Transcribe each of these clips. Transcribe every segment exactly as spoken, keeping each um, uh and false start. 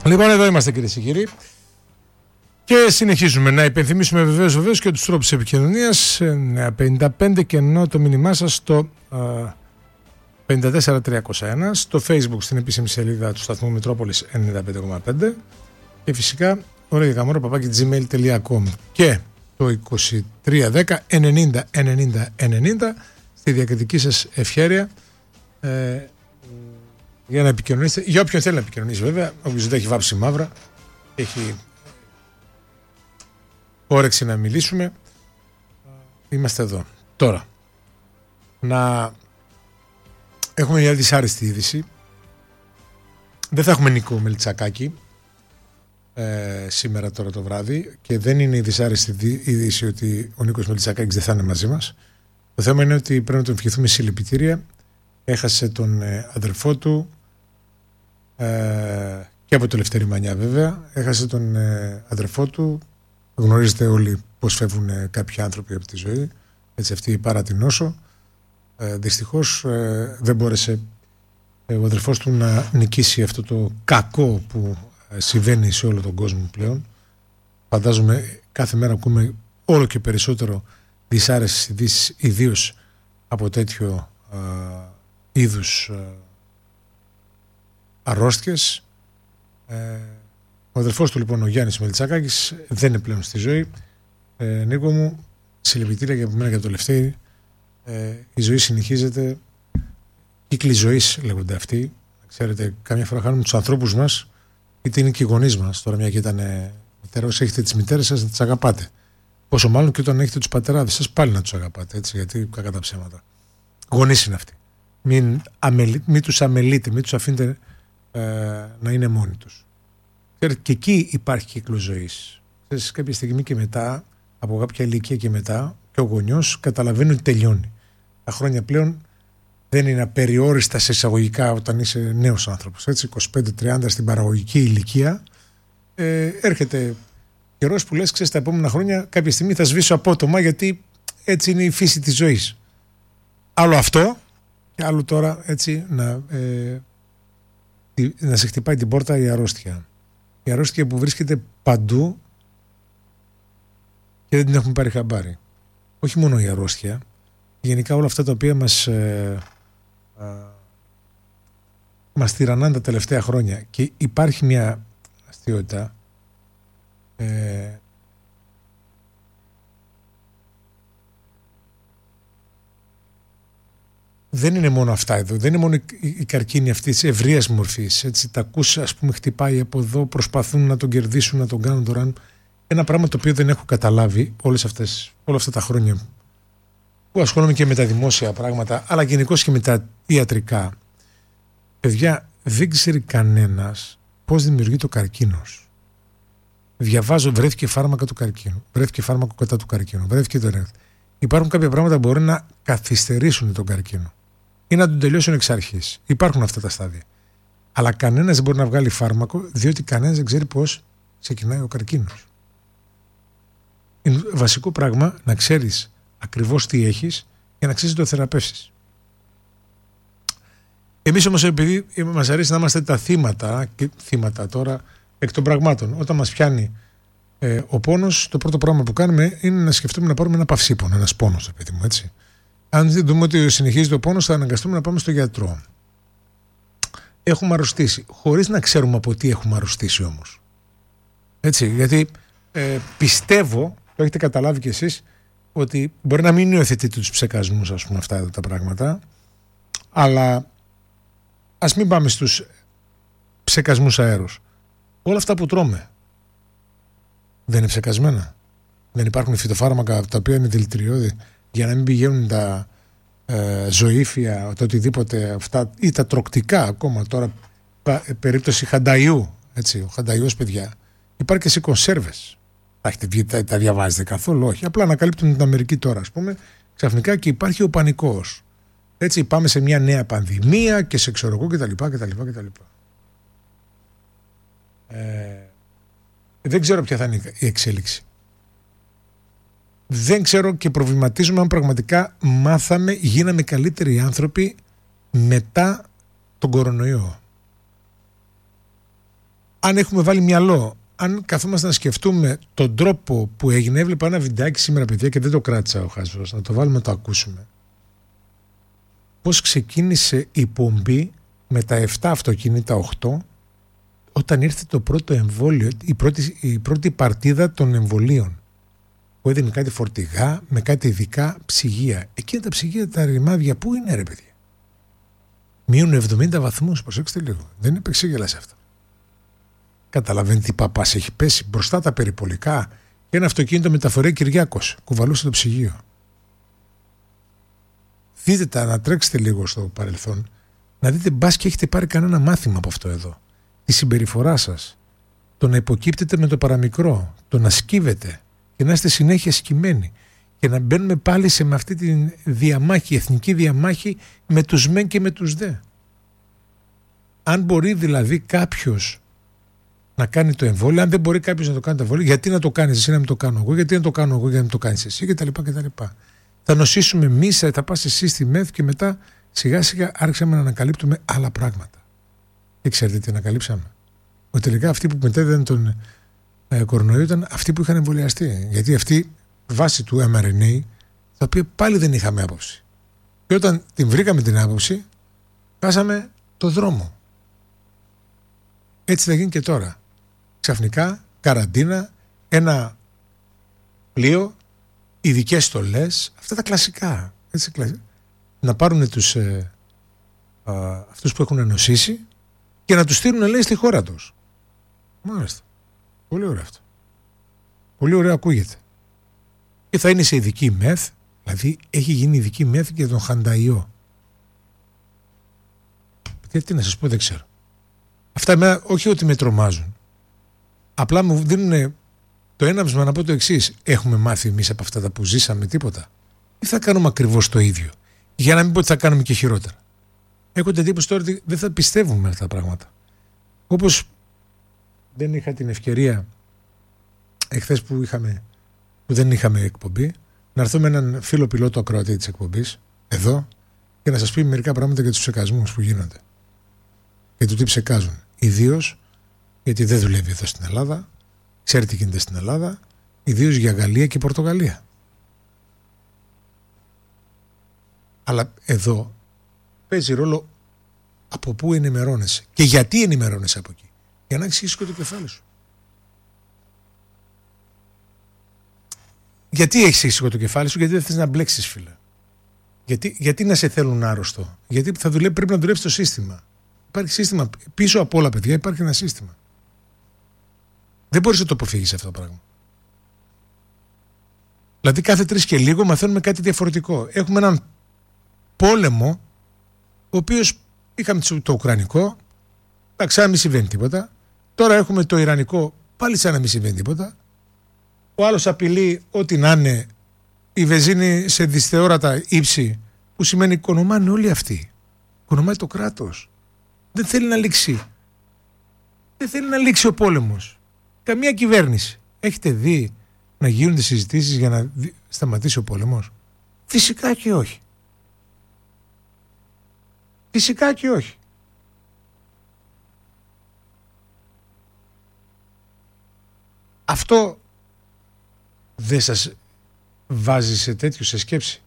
Λοιπόν, εδώ είμαστε κυρίες και κύριοι. Και συνεχίζουμε να υπενθυμίσουμε βεβαίως, βεβαίως και τους τρόπους επικοινωνίας. πενήντα πέντε και ενώ το μήνυμά σας στο πέντε τέσσερα τριακόσια ένα, στο Facebook στην επίσημη σελίδα του σταθμού Μητρόπολης ενενήντα πέντε κόμμα πέντε και φυσικά ωραία γαμόρα παπάκι τζι μέιλ τελεία κομ και το είκοσι τρία δέκα ενενήντα ενενήντα ενενήντα στη διακριτική σας ευχέρεια ε, για να επικοινωνήσετε. Για όποιον θέλει να επικοινωνήσει, βέβαια, όποιος δεν έχει βάψει μαύρα, έχει όρεξη να μιλήσουμε, είμαστε εδώ. Τώρα, να έχουμε μια δυσάρεστη είδηση. Δεν θα έχουμε Νίκο Μελτσακάκη ε, σήμερα τώρα το βράδυ και δεν είναι η δυσάρεστη είδηση ότι ο Νίκος Μελτσακάκης δεν θα είναι μαζί μας. Το θέμα είναι ότι πρέπει να τον ευχηθούμε συλληπιτήρια. Έχασε τον ε, αδερφό του ε, και από το Λευτέρη Μανιά βέβαια. Έχασε τον ε, αδερφό του. Γνωρίζετε όλοι πώς φεύγουν ε, κάποιοι άνθρωποι από τη ζωή. Έτσι αυτή παρά την νόσο. Ε, δυστυχώς ε, δεν μπόρεσε ε, ο αδερφός του να νικήσει αυτό το κακό που ε, συμβαίνει σε όλο τον κόσμο πλέον. Φαντάζομαι κάθε μέρα ακούμε όλο και περισσότερο δυσάρεστες ειδήσεις, ιδίως από τέτοιο ε, είδους ε, αρρώστιες. Ε, ο αδερφός του λοιπόν, ο Γιάννης Μελτσακάκης, δεν είναι πλέον στη ζωή. Ε, Νίκο μου, συλληπιτήρια και από μένα και από το Λευτέρη. Ε, η ζωή συνεχίζεται. Κύκλοι ζωής λέγονται αυτοί. Ξέρετε, καμιά φορά χάνουμε τους ανθρώπους μας, είτε είναι και οι γονείς μας. Τώρα, μια και ήταν μητέρα, όσοι έχετε τις μητέρες σας, να τις αγαπάτε. Πόσο μάλλον και όταν έχετε τους πατεράδες σας, πάλι να τους αγαπάτε. Έτσι, γιατί κακά τα ψέματα. Γονείς είναι αυτοί. Μην, αμελ, μην τους αμελείτε, μην τους αφήνετε ε, να είναι μόνοι τους. Ξέρετε, και εκεί υπάρχει κύκλος ζωής. Ξέρετε, κάποια στιγμή και μετά, από κάποια ηλικία και μετά, και ο γονιός καταλαβαίνει ότι τελειώνει. Τα χρόνια πλέον δεν είναι απεριόριστα σε εισαγωγικά όταν είσαι νέος άνθρωπος. Έτσι, είκοσι πέντε τριάντα στην παραγωγική ηλικία, ε, έρχεται καιρός που λες, ξέρεις, τα επόμενα χρόνια κάποια στιγμή θα σβήσω απότομα, γιατί έτσι είναι η φύση της ζωής. Άλλο αυτό και άλλο τώρα έτσι να, ε, να σε χτυπάει την πόρτα η αρρώστια. Η αρρώστια που βρίσκεται παντού και δεν την έχουμε πάρει χαμπάρι. Όχι μόνο η αρρώστια, γενικά όλα αυτά τα οποία μας, ε, ε, μας τυραννάνε τα τελευταία χρόνια. Και υπάρχει μια αστείωτα. Ε, δεν είναι μόνο αυτά εδώ, δεν είναι μόνο η, η καρκίνη αυτή της ευρείας μορφής. Έτσι, τα ακούς, ας πούμε, χτυπάει από εδώ, προσπαθούν να τον κερδίσουν, να τον κάνουν τώρα. Ένα πράγμα το οποίο δεν έχω καταλάβει όλες αυτές, όλα αυτά τα χρόνια που ασχολούμαι και με τα δημόσια πράγματα, αλλά γενικώς και με τα ιατρικά. Παιδιά, δεν ξέρει κανένας πώς δημιουργεί το καρκίνος. Διαβάζω, βρέθηκε φάρμακα του καρκίνου, βρέθηκε φάρμακο κατά του καρκίνου, βρέθηκε το ένα. Υπάρχουν κάποια πράγματα που μπορεί να καθυστερήσουν τον καρκίνο ή να τον τελειώσουν εξ αρχής. Υπάρχουν αυτά τα στάδια. Αλλά κανένας δεν μπορεί να βγάλει φάρμακο, διότι κανένας δεν ξέρει πώς ξεκινάει ο καρκίνος. Είναι βασικό πράγμα να ξέρεις ακριβώς τι έχεις για να ξέρεις να το θεραπεύσεις. Εμείς όμως, επειδή μας αρέσει να είμαστε τα θύματα, και θύματα τώρα εκ των πραγμάτων, όταν μας πιάνει ε, ο πόνος, το πρώτο πράγμα που κάνουμε είναι να σκεφτούμε να πάρουμε ένα παυσίπονο, ένας πόνος, παιδί μου, έτσι. Αν δούμε ότι συνεχίζει το πόνος, θα αναγκαστούμε να πάμε στο γιατρό. Έχουμε αρρωστήσει, χωρίς να ξέρουμε από τι έχουμε αρρωστήσει όμως. Έτσι, γιατί ε, πιστεύω, το έχετε καταλάβει κι εσείς, ότι μπορεί να μην υιοθετείτε τους ψεκασμούς, ας πούμε, αυτά εδώ τα πράγματα, αλλά ας μην πάμε στους ψεκασμούς αέρος. Όλα αυτά που τρώμε δεν είναι ψεκασμένα. Δεν υπάρχουν φυτοφάρμακα τα οποία είναι δηλητηριώδη για να μην πηγαίνουν τα ε, ζωήφια, το οτιδήποτε αυτά, ή τα τροκτικά ακόμα τώρα, πα, περίπτωση χανταϊού, έτσι, ο χανταϊός, παιδιά, υπάρχει και σε κονσέρβες. Τα, τα, τα διαβάζετε καθόλου? Όχι. Απλά ανακαλύπτουν την Αμερική τώρα, ας πούμε, ξαφνικά, και υπάρχει ο πανικός. Έτσι, πάμε σε μια νέα πανδημία και σε ξέρω εγώ κτλ. κτλ, κτλ. Ε, δεν ξέρω ποια θα είναι η εξέλιξη. Δεν ξέρω και προβληματίζομαι αν πραγματικά μάθαμε, γίναμε καλύτεροι άνθρωποι μετά τον κορονοϊό. αν έχουμε βάλει μυαλό, αν καθόμαστε να σκεφτούμε τον τρόπο που έγινε. Έβλεπα ένα βιντεάκι σήμερα, παιδιά, και δεν το κράτησα ο Χάσος, να το βάλουμε να το ακούσουμε. Πώς ξεκίνησε η πομπή με τα επτά αυτοκίνητα, οκτώ, όταν ήρθε το πρώτο εμβόλιο, η πρώτη, η πρώτη παρτίδα των εμβολίων, που έδινε κάτι φορτηγά με κάτι ειδικά ψυγεία. Εκείνα τα ψυγεία, τα ρημάδια, πού είναι, ρε παιδιά? Μείουν εβδομήντα βαθμούς, προσέξτε λίγο. Δεν είναι επεξήγελα σε αυτό. Καταλαβαίνετε τι παπάς έχει πέσει μπροστά τα περιπολικά και ένα αυτοκίνητο μεταφορέ Κυριάκος κουβαλούσε το ψυγείο. Δείτε τα, να τρέξετε λίγο στο παρελθόν, να δείτε μπας και έχετε πάρει κανένα μάθημα από αυτό εδώ. Τη συμπεριφορά σας, το να υποκύπτετε με το παραμικρό, το να σκύβετε και να είστε συνέχεια σκυμμένοι και να μπαίνουμε πάλι σε με αυτή τη διαμάχη, εθνική διαμάχη με τους μεν και με τους δε. Αν μπορεί δηλαδή κάποιος να κάνει το εμβόλιο, αν δεν μπορεί κάποιος να το κάνει το εμβόλιο, γιατί να το κάνεις εσύ να μην το κάνω εγώ, γιατί να το κάνω εγώ για να μην το κάνεις εσύ κτλ. κτλ. Θα νοσήσουμε εμείς, θα πας εσύ στη ΜΕΘ και μετά σιγά σιγά άρχισαμε να ανακαλύπτουμε άλλα πράγματα. Και ξέρετε τι ανακαλύψαμε? Ότι τελικά αυτοί που μετέδιδαν τον ε, κορονοϊό ήταν αυτοί που είχαν εμβολιαστεί. Γιατί αυτοί βάσει του εμ αρ εν έι, τα οποία πάλι δεν είχαμε άποψη. Και όταν την βρήκαμε την άποψη, χάσαμε το δρόμο. Έτσι θα γίνει και τώρα. Ξαφνικά, καραντίνα, ένα πλοίο, ειδικές στολές, αυτά τα κλασικά. Έτσι, κλασικά. Να πάρουν τους, ε, α, αυτούς που έχουν νοσήσει και να τους στείλουν, λέει, στη χώρα τους. Μάλιστα. Πολύ ωραίο αυτό. Πολύ ωραίο ακούγεται. Και θα είναι σε ειδική μεθ, δηλαδή έχει γίνει ειδική μεθ και για τον χανταϊό. Γιατί να σας πω, δεν ξέρω. Αυτά εμένα, όχι ότι με τρομάζουν. Απλά μου δίνουν το έναυσμα να πω το εξής. Έχουμε μάθει εμείς από αυτά τα που ζήσαμε τίποτα? Ή θα κάνουμε ακριβώς το ίδιο? Για να μην πω ότι θα κάνουμε και χειρότερα. Έχω την εντύπωση τώρα ότι δεν θα πιστεύουμε αυτά τα πράγματα. Όπως δεν είχα την ευκαιρία εχθές που, είχαμε, που δεν είχαμε εκπομπή, να έρθω με έναν φίλο πιλότο ακροατή της εκπομπής εδώ και να σας πει μερικά πράγματα για τους ψεκασμούς που γίνονται. Για το τι ψεκάζουν. Ιδίως γιατί δεν δουλεύει εδώ στην Ελλάδα, ξέρει τι γίνεται στην Ελλάδα, ιδίως για Γαλλία και Πορτογαλία. Αλλά εδώ παίζει ρόλο από πού ενημερώνεσαι και γιατί ενημερώνεσαι από εκεί. Για να εξηγήσεις και το κεφάλι σου. Γιατί έχεις εξηγήσει το κεφάλι σου? Γιατί δεν θες να μπλέξεις, φίλε. Γιατί, γιατί να σε θέλουν άρρωστο? Γιατί θα δουλεύει, πρέπει να δουλεύει το σύστημα. Υπάρχει σύστημα. Πίσω από όλα, παιδιά, υπάρχει ένα σύστημα. Δεν μπορείς να το αποφύγεις αυτό το πράγμα. Δηλαδή, κάθε τρεις και λίγο μαθαίνουμε κάτι διαφορετικό. Έχουμε έναν πόλεμο, ο οποίος είχαμε το Ουκρανικό, σαν να μην συμβαίνει τίποτα. Τώρα έχουμε το Ιρανικό, πάλι σαν να μην συμβαίνει τίποτα. Ο άλλος απειλεί ότι να είναι η βενζίνη σε δυσθεώρατα ύψη, που σημαίνει οικονομάνε όλοι αυτοί. Οικονομάει το κράτος. Δεν θέλει να λήξει. Δεν θέλει να λήξει ο πόλεμος. Καμία κυβέρνηση. Έχετε δει να γίνονται συζητήσεις για να σταματήσει ο πόλεμος? Φυσικά και όχι. Φυσικά και όχι. Αυτό δεν σας βάζει σε τέτοιο, σε σκέψη?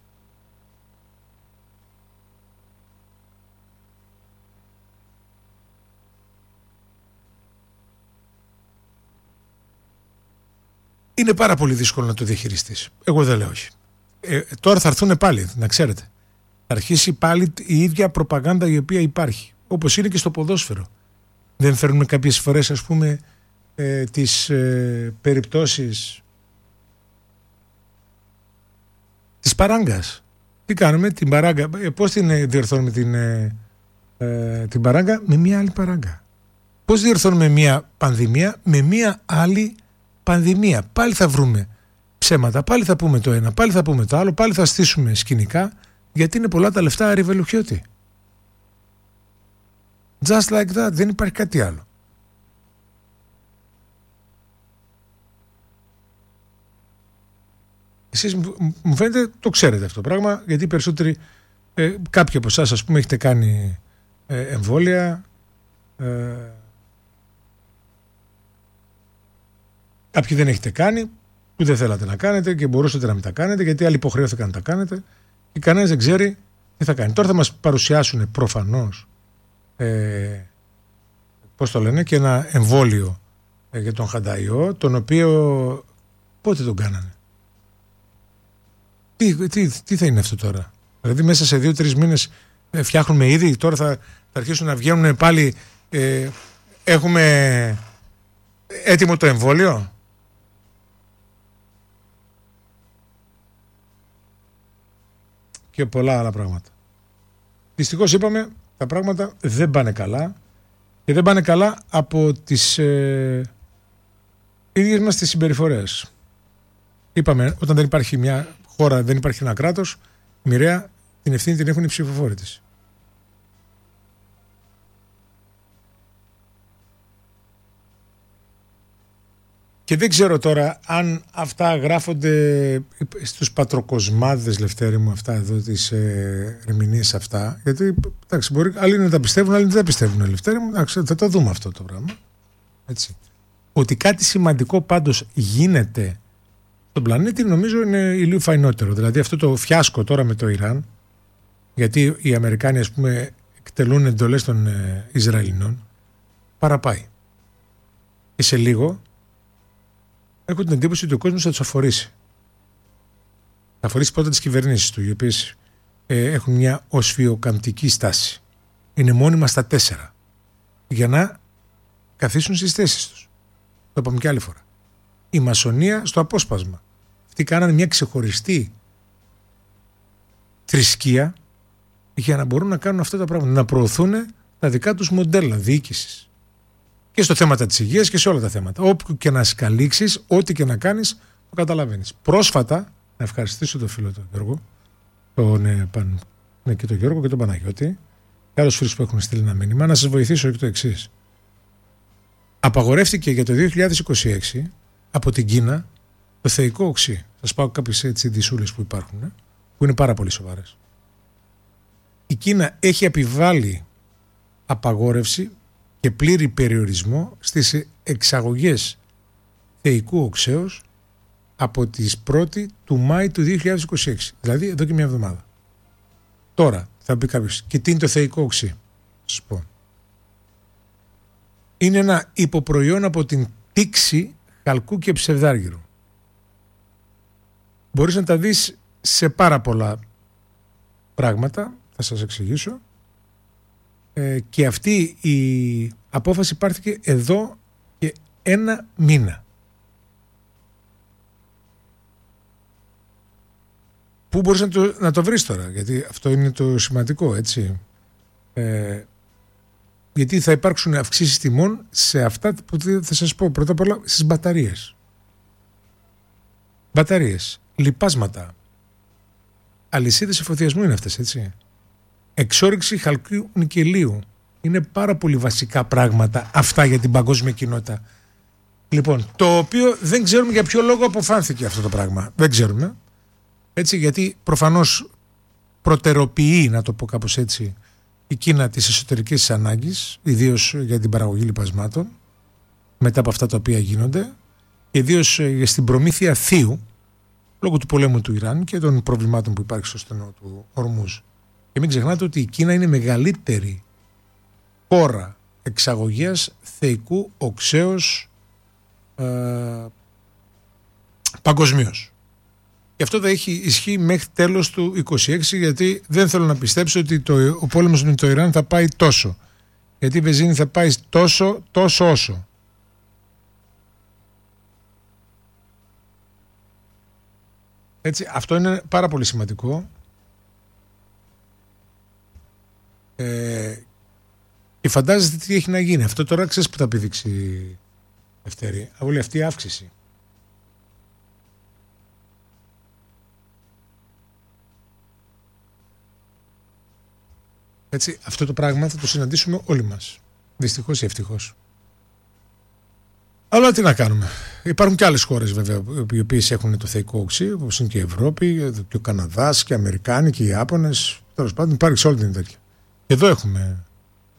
Είναι πάρα πολύ δύσκολο να το διαχειριστείς. Εγώ δεν λέω όχι. Ε, τώρα θα έρθουν πάλι, να ξέρετε. Θα αρχίσει πάλι η ίδια προπαγάνδα η οποία υπάρχει. Όπως είναι και στο ποδόσφαιρο. Δεν φέρνουμε κάποιες φορές, ας πούμε, ε, τις ε, περιπτώσεις της παράγκας. Τι κάνουμε, την παράγκα, ε, πώς την διορθώνουμε την, ε, ε, την παράγκα? Με μία άλλη παράγκα. Πώς διορθώνουμε μία πανδημία? Με μία άλλη πανδημία. Πάλι θα βρούμε ψέματα, πάλι θα πούμε το ένα, πάλι θα πούμε το άλλο, πάλι θα στήσουμε σκηνικά, γιατί είναι πολλά τα λεφτά αριβελουχιώτη. Just like that, δεν υπάρχει κάτι άλλο. Εσείς μου φαίνεται το ξέρετε αυτό το πράγμα, γιατί περισσότεροι, ε, κάποιοι από εσάς, ας πούμε, έχετε κάνει ε, εμβόλια, ε, Κάποιοι δεν έχετε κάνει, που δεν θέλατε να κάνετε και μπορούσατε να μην τα κάνετε, γιατί άλλοι υποχρεώθηκαν να τα κάνετε και κανένας δεν ξέρει τι θα κάνει. Τώρα θα μας παρουσιάσουν προφανώς, ε, πώς το λένε, και ένα εμβόλιο ε, για τον Χανταϊό, τον οποίο πότε τον κάνανε. Τι, τι, τι θα είναι αυτό τώρα? Δηλαδή μέσα σε δύο-τρεις μήνες ε, φτιάχνουμε ήδη, τώρα θα, θα αρχίσουν να βγαίνουν πάλι, ε, έχουμε έτοιμο το εμβόλιο. Και πολλά άλλα πράγματα. Δυστυχώς είπαμε, τα πράγματα δεν πάνε καλά και δεν πάνε καλά από τις ε, ίδιες μας τις συμπεριφορές. Είπαμε, όταν δεν υπάρχει μια χώρα, δεν υπάρχει ένα κράτος, μοιραία την ευθύνη την έχουν οι ψηφοφόροι της. Και δεν ξέρω τώρα αν αυτά γράφονται στους πατροκοσμάδες, Λευτέρη μου, αυτά εδώ τις ε, ερμηνείες αυτά. Γιατί εντάξει, μπορεί, άλλοι να τα πιστεύουν, άλλοι δεν τα πιστεύουν, Λευτέρη μου. Εντάξει, θα το δούμε αυτό το πράγμα. Έτσι. Ότι κάτι σημαντικό πάντως γίνεται στον πλανήτη, νομίζω είναι ηλίου φαϊνότερο. Δηλαδή αυτό το φιάσκο τώρα με το Ιράν, γιατί οι Αμερικάνοι, ας πούμε, εκτελούν εντολές των ε, Ισραηλινών, παραπάει. Και σε λίγο έχω την εντύπωση ότι ο κόσμος θα τους αφορήσει. Θα αφορήσει πρώτα τις κυβερνήσεις του, οι οποίες ε, έχουν μια οσφιοκαμπτική στάση. Είναι μόνιμα στα τέσσερα. Για να καθίσουν στις θέσεις τους. Το είπαμε και άλλη φορά. Η μασονία στο απόσπασμα. Αυτοί κάνανε μια ξεχωριστή θρησκεία για να μπορούν να κάνουν αυτά τα πράγματα. Να προωθούν τα δικά τους μοντέλα διοίκησης. Και στο θέμα της υγείας και σε όλα τα θέματα. Όπου και να σκαλίξεις, ό,τι και να κάνεις, το καταλαβαίνεις. Πρόσφατα, να ευχαριστήσω τον φίλο τον Γιώργο, τον, ε, παν, ναι, και τον Γιώργο και τον Παναγιώτη, και άλλους φίλους που έχουν στείλει ένα μήνυμα, να σας βοηθήσω και το εξής. Απαγορεύτηκε για το δύο χιλιάδες είκοσι έξι από την Κίνα το θεϊκό οξύ. Σας πάω κάποιες έτσι δισούλες που υπάρχουν, ε, που είναι πάρα πολύ σοβαρές. Η Κίνα έχει επιβάλει απαγόρευση και πλήρη περιορισμό στις εξαγωγές θεϊκού οξέως από τις πρώτη του Μάη του δύο χιλιάδες είκοσι έξι. Δηλαδή εδώ και μια εβδομάδα. Τώρα θα πει κάποιος, και τι είναι το θεϊκό οξύ? Θα σας πω. Είναι ένα υποπροϊόν από την τήξη χαλκού και ψευδάργυρου. Μπορείς να τα δεις σε πάρα πολλά πράγματα, θα σας εξηγήσω. Ε, και αυτή η απόφαση πάρθηκε εδώ και ένα μήνα. Πού μπορείς να το, να το βρεις τώρα? Γιατί αυτό είναι το σημαντικό, έτσι. Ε, γιατί θα υπάρξουν αυξήσεις τιμών σε αυτά που θα σας πω πρώτα απ' όλα, στις μπαταρίες. Μπαταρίες, λιπάσματα, αλυσίδες εφοδιασμού είναι αυτές, έτσι. Εξόρυξη χαλκού νικελίου. Είναι πάρα πολύ βασικά πράγματα αυτά για την παγκόσμια κοινότητα. Λοιπόν, το οποίο δεν ξέρουμε για ποιο λόγο αποφάνθηκε αυτό το πράγμα. Δεν ξέρουμε. Έτσι, γιατί προφανώς προτεροποιεί, να το πω κάπως έτσι, η Κίνα τις εσωτερικές της ανάγκης, ιδίως για την παραγωγή λιπασμάτων, μετά από αυτά τα οποία γίνονται, ιδίως στην προμήθεια θείου, λόγω του πολέμου του Ιράν και των προβλημάτων που υπάρχει στο στενό του Ορμούζ. Και μην ξεχνάτε ότι η Κίνα είναι μεγαλύτερη χώρα εξαγωγίας θεϊκού οξέως ε, παγκοσμίως. Και αυτό θα έχει ισχύ μέχρι τέλος του είκοσι έξι, γιατί δεν θέλω να πιστέψω ότι το, ο πόλεμος με το Ιράν θα πάει τόσο. Γιατί η βενζίνη θα πάει τόσο, τόσο όσο. Έτσι, αυτό είναι πάρα πολύ σημαντικό. Ε, και φαντάζεστε τι έχει να γίνει. Αυτό τώρα ξέρεις που θα επιδείξει, Ευτέρη, όλη αυτή η αύξηση. Έτσι, αυτό το πράγμα θα το συναντήσουμε όλοι μας. Δυστυχώς ή ευτυχώς. Αλλά τι να κάνουμε. Υπάρχουν και άλλες χώρες βέβαια οι οποίες έχουν το θεϊκό οξύ, όπως είναι και η Ευρώπη, και ο Καναδάς και οι Αμερικάνοι και οι Ιάπωνες. Τέλος πάντων, υπάρχει σε όλη την τέτοια. Εδώ έχουμε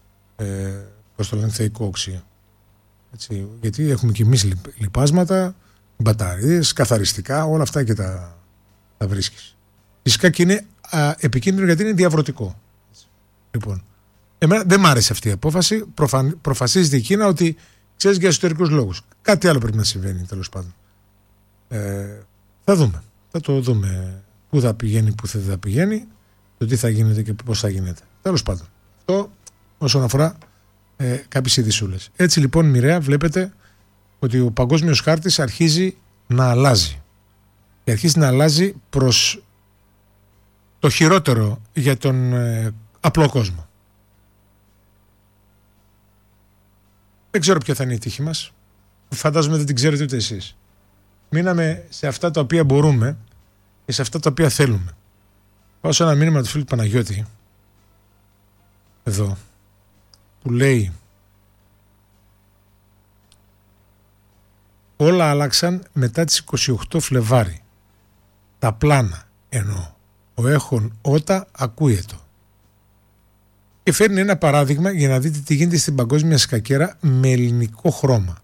ε, πώς το λένε, θεϊκό οξύ. Έτσι, γιατί έχουμε και εμείς λιπάσματα, μπαταρίες, καθαριστικά, όλα αυτά και τα, τα βρίσκεις. Φυσικά και είναι α, επικίνδυνο γιατί είναι διαβρωτικό. Λοιπόν, εμένα δεν μ' άρεσε αυτή η απόφαση. Προφαν, προφασίζεται η Κίνα ότι ξέρεις για εσωτερικούς λόγους. Κάτι άλλο πρέπει να συμβαίνει τέλος πάντων. Ε, θα δούμε. Θα το δούμε πού θα πηγαίνει, πού θα, θα πηγαίνει, το τι θα γίνεται και πώς θα γίνεται. Τέλος πάντων. Αυτό όσον αφορά ε, κάποιες ειδησούλες. Έτσι λοιπόν μοιραία βλέπετε ότι ο παγκόσμιος χάρτης αρχίζει να αλλάζει. Και αρχίζει να αλλάζει προς το χειρότερο για τον ε, απλό κόσμο. Δεν ξέρω ποια θα είναι η τύχη μας. Φαντάζομαι δεν την ξέρετε ούτε εσείς. Μείναμε σε αυτά τα οποία μπορούμε και σε αυτά τα οποία θέλουμε. Πάω σε ένα μήνυμα του φίλου Παναγιώτη εδώ που λέει όλα άλλαξαν μετά τις είκοσι οκτώ Φλεβάρι. Τα πλάνα εννοώ. Ο έχων ότα ακούγεται. Και φέρνει ένα παράδειγμα για να δείτε τι γίνεται στην παγκόσμια σκακέρα με ελληνικό χρώμα.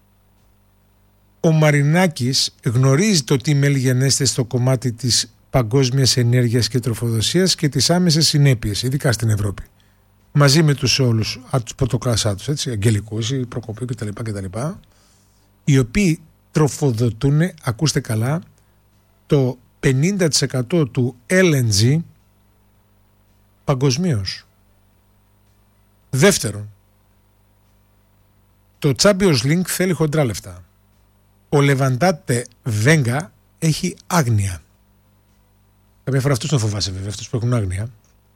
Ο Μαρινάκης γνωρίζει το τι μελγενέστε στο κομμάτι της παγκόσμιας ενέργειας και τροφοδοσίας και τις άμεσες συνέπειες, ειδικά στην Ευρώπη. Μαζί με τους όλους, τους πρωτοκλάσσά τους, έτσι, Αγγελικούς, Προκοπίου κτλ, κτλ, οι οποίοι τροφοδοτούν, ακούστε καλά, το πενήντα τοις εκατό του ελ εν τζι παγκοσμίως. Δεύτερον, το Champions League θέλει χοντρά λεφτά. Ο Λεβαντάτε Βέγγα έχει άγνοια. Κάποια φορά αυτούς τον φοβάσαι βέβαια, αυτούς που έχουν άγνοια.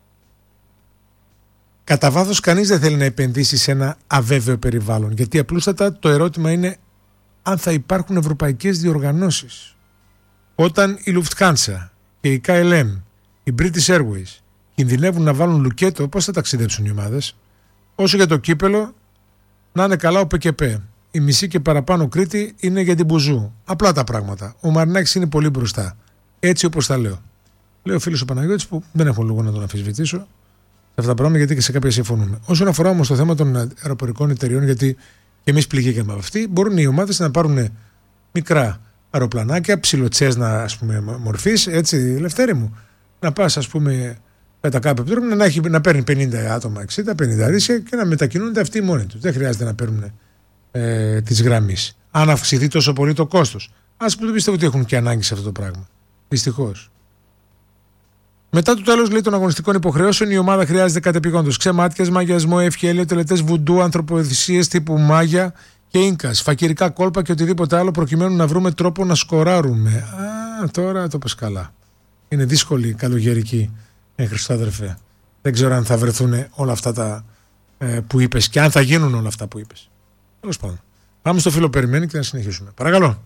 Κατά βάθος κανείς δεν θέλει να επενδύσει σε ένα αβέβαιο περιβάλλον, γιατί απλούστατα το ερώτημα είναι αν θα υπάρχουν ευρωπαϊκές διοργανώσεις. Όταν η Lufthansa και η κέι ελ εμ, η British Airways κινδυνεύουν να βάλουν λουκέτο, πώς θα ταξιδέψουν οι ομάδες? Όσο για το κύπελο, να είναι καλά ο ΠΚΠ. Η μισή και παραπάνω Κρήτη είναι για την Μπουζού. Απλά τα πράγματα. Ο Μαρινάκης είναι πολύ μπροστά. Έτσι όπως τα λέω. Λέει ο φίλος ο Παναγιώτης, που δεν έχω λόγο να τον αμφισβητήσω σε αυτά τα πράγματα, γιατί και σε κάποια συμφωνούμε. Όσον αφορά όμως το θέμα των αεροπορικών εταιριών, γιατί και εμείς πληγήκαμε από αυτή, μπορούν οι ομάδες να πάρουν μικρά αεροπλανάκια, ψιλοτσέσνα ας πούμε μορφής, έτσι Λευτέρη μου, να πας ας πούμε πέτα κάπου επιτρέπουν να, έχει, να παίρνει πενήντα άτομα, εξήντα πενήντα ρίσια και να μετακινούνται αυτοί μόνοι τους. Δεν χρειάζεται να παίρνουν ε, τις γραμμές. Αν αυξηθεί τόσο πολύ το κόστος. Ας πούμε, δεν πιστεύω ότι έχουν και ανάγκη σε αυτό το πράγμα. Δυστυχώς. Μετά το τέλος λέει των αγωνιστικών υποχρεώσεων, η ομάδα χρειάζεται κατεπηγόντως ξεμάτιασμα, μαγιασμό, ευχέλιο, τελετές βουντού, ανθρωποθυσίες τύπου μάγια και ίνκας, φακυρικά κόλπα και οτιδήποτε άλλο προκειμένου να βρούμε τρόπο να σκοράρουμε. Α, τώρα το πες καλά. Είναι δύσκολη καλογερική, ε, Χριστόδρεφε. Δεν ξέρω αν θα βρεθούν όλα αυτά τα ε, που είπες και αν θα γίνουν όλα αυτά που είπες. Τέλος πάντων. Πάμε στο φίλο περιμένει και να συνεχίσουμε. Παρακαλώ.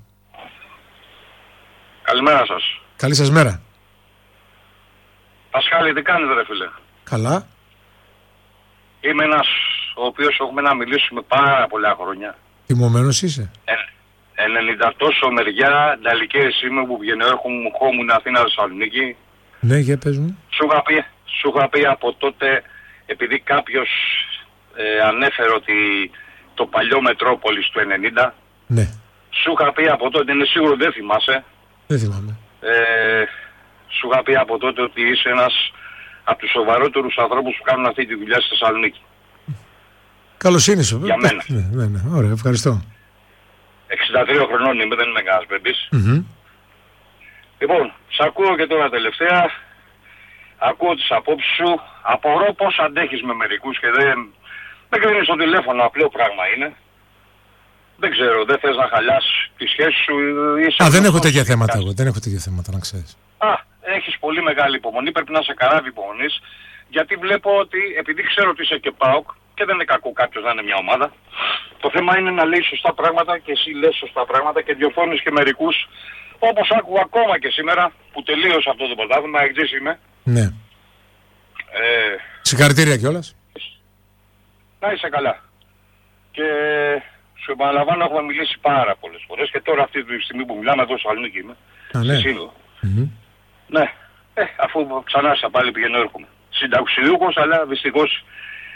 Καλημέρα σας. Καλή σας μέρα. Πασχάλη, τι κάνετε ρε φίλε? Καλά. Είμαι ένας ο οποίος έχουμε να μιλήσουμε πάρα πολλά χρόνια. Τιμωμένος είσαι. Ε, ενενήντα τόσο μεριά, νταλικές είμαι που βγαίνω, έρχομαι χώμουν Αθήνα Θεσσαλονίκη. Ναι, για πες μου. Σου είχα πει, σου είχα πει από τότε, επειδή κάποιος ε, ανέφερε ότι το παλιό Μετρόπολης του ενενήντα. Ναι. Σου είχα πει από τότε, είναι σίγουρο δεν θυμάσαι. Δεν θυμάμαι. Ε, σου είχα πει από τότε ότι είσαι ένας από τους σοβαρότερους ανθρώπους που κάνουν αυτή τη δουλειά στη Θεσσαλονίκη. Καλοσύνη σου. Για μένα. Ναι, ναι, ναι. Ωραία, ευχαριστώ. εξήντα τρία χρονών είμαι, δεν είμαι κανένας μπέμπης. Mm-hmm. Λοιπόν, σ' ακούω και τώρα τελευταία, ακούω τις απόψεις σου, απορώ πώς αντέχεις με μερικούς και δεν, δεν κρίνεις το τηλέφωνο, απλό πράγμα είναι. Δεν ξέρω, δεν θες να χαλιάσεις τη σχέση σου. Α, δεν έχω τέτοια θέματα εγώ, δεν έχω τέτοια θέματα να ξέρεις. Α, έχεις πολύ μεγάλη υπομονή, πρέπει να είσαι καράβι υπομονής, γιατί βλέπω ότι, επειδή ξέρω ότι είσαι και ΠΑΟΚ, και δεν είναι κακό κάποιος να είναι μια ομάδα, το θέμα είναι να λέει σωστά πράγματα και εσύ λες σωστά πράγματα και διορθώνεις και μερικούς, όπως άκουγα ακόμα και σήμερα, που τελείωσε αυτό το πρωτάθλημα, εξής είμαι. Ναι. Ε, Συγχαρητήρια κιόλας. Να είσαι καλά. Και σου επαναλαμβάνω, έχουμε μιλήσει πάρα πολλές φορές και τώρα αυτή τη στιγμή που μιλάμε εδώ στο Θεσσαλονίκη είμαι. Α, ναι. Mm-hmm. Ναι. Ε, αφού ξανά στα πάλι πηγαίνω έρχομαι. Συνταξιούχος, αλλά δυστυχώς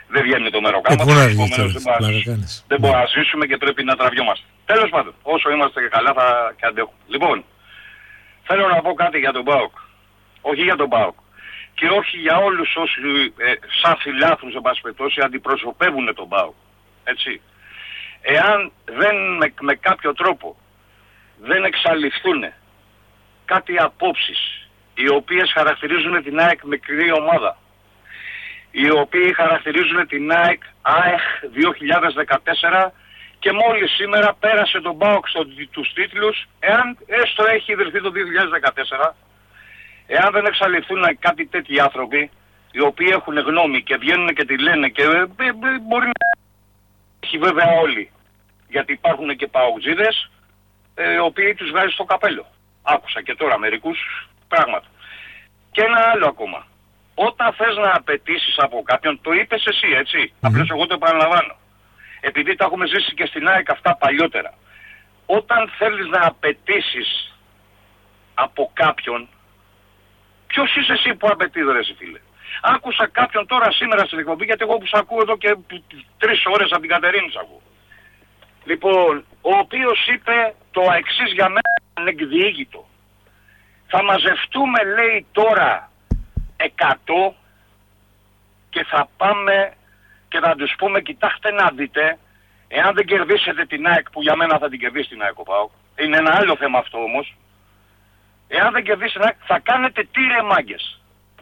δεν βγαίνει το μεροκάμα. Ε, δεν ναι. μπορούμε να ζήσουμε και πρέπει να τραβιόμαστε. Τέλος πάντων, όσο είμαστε και καλά θα και αντέχουμε. Λοιπόν, θέλω να πω κάτι για τον ΠΑΟΚ. Όχι για τον ΠΑΟΚ. Και όχι για όλους όσοι ε, σαν φιλάθλους, εν πάση περιπτώσει, αντιπροσωπεύουν τον ΠΑΟΚ. Έτσι. Εάν δεν με, με κάποιο τρόπο δεν εξαλειφθούν κάτι απόψεις οι οποίες χαρακτηρίζουν την ΑΕΚ μικρή ομάδα, οι οποίοι χαρακτηρίζουν την ΑΕΚ ΑΕΧ δύο χιλιάδες δεκατέσσερα και μόλις σήμερα πέρασε τον ΠΑΟΚ στους τίτλους, εάν έστω έχει ιδρυθεί το δύο χιλιάδες δεκατέσσερα, εάν δεν εξαλειφθούν κάτι τέτοιοι άνθρωποι, οι οποίοι έχουν γνώμη και βγαίνουν και τη λένε και ε, ε, μπορεί να έχει βέβαια όλοι, γιατί υπάρχουν και παοκτζίδες, ε, οι οποίοι τους βγάζει στο καπέλο. Άκουσα και τώρα μερικούς πράγματα. Και ένα άλλο ακόμα. Όταν θες να απαιτήσεις από κάποιον, το είπες εσύ, έτσι. Mm-hmm. Απλώς εγώ το επαναλαμβάνω. Επειδή τα έχουμε ζήσει και στην ΑΕΚ αυτά παλιότερα. Όταν θέλεις να απαιτήσεις από κάποιον, ποιος είσαι εσύ που απαιτεί, ρε φίλε. Άκουσα κάποιον τώρα σήμερα στην εκπομπή, γιατί εγώ που σ' ακούω εδώ και τρεις ώρες από την Κατερίνη σ' ακούω. Λοιπόν, ο οποίος είπε το εξής για μένα ανεκδιήγητο. Θα μαζευτούμε, λέει, τώρα εκατό και θα πάμε και θα τους πούμε, κοιτάξτε να δείτε, εάν δεν κερδίσετε την ΑΕΚ, που για μένα θα την κερδίσει την ΑΕΚ ο ΠΑΟΚ, είναι ένα άλλο θέμα αυτό όμως, εάν δεν κερδίσετε την ΑΕΚ θα κάνετε τι ρε μάγκες.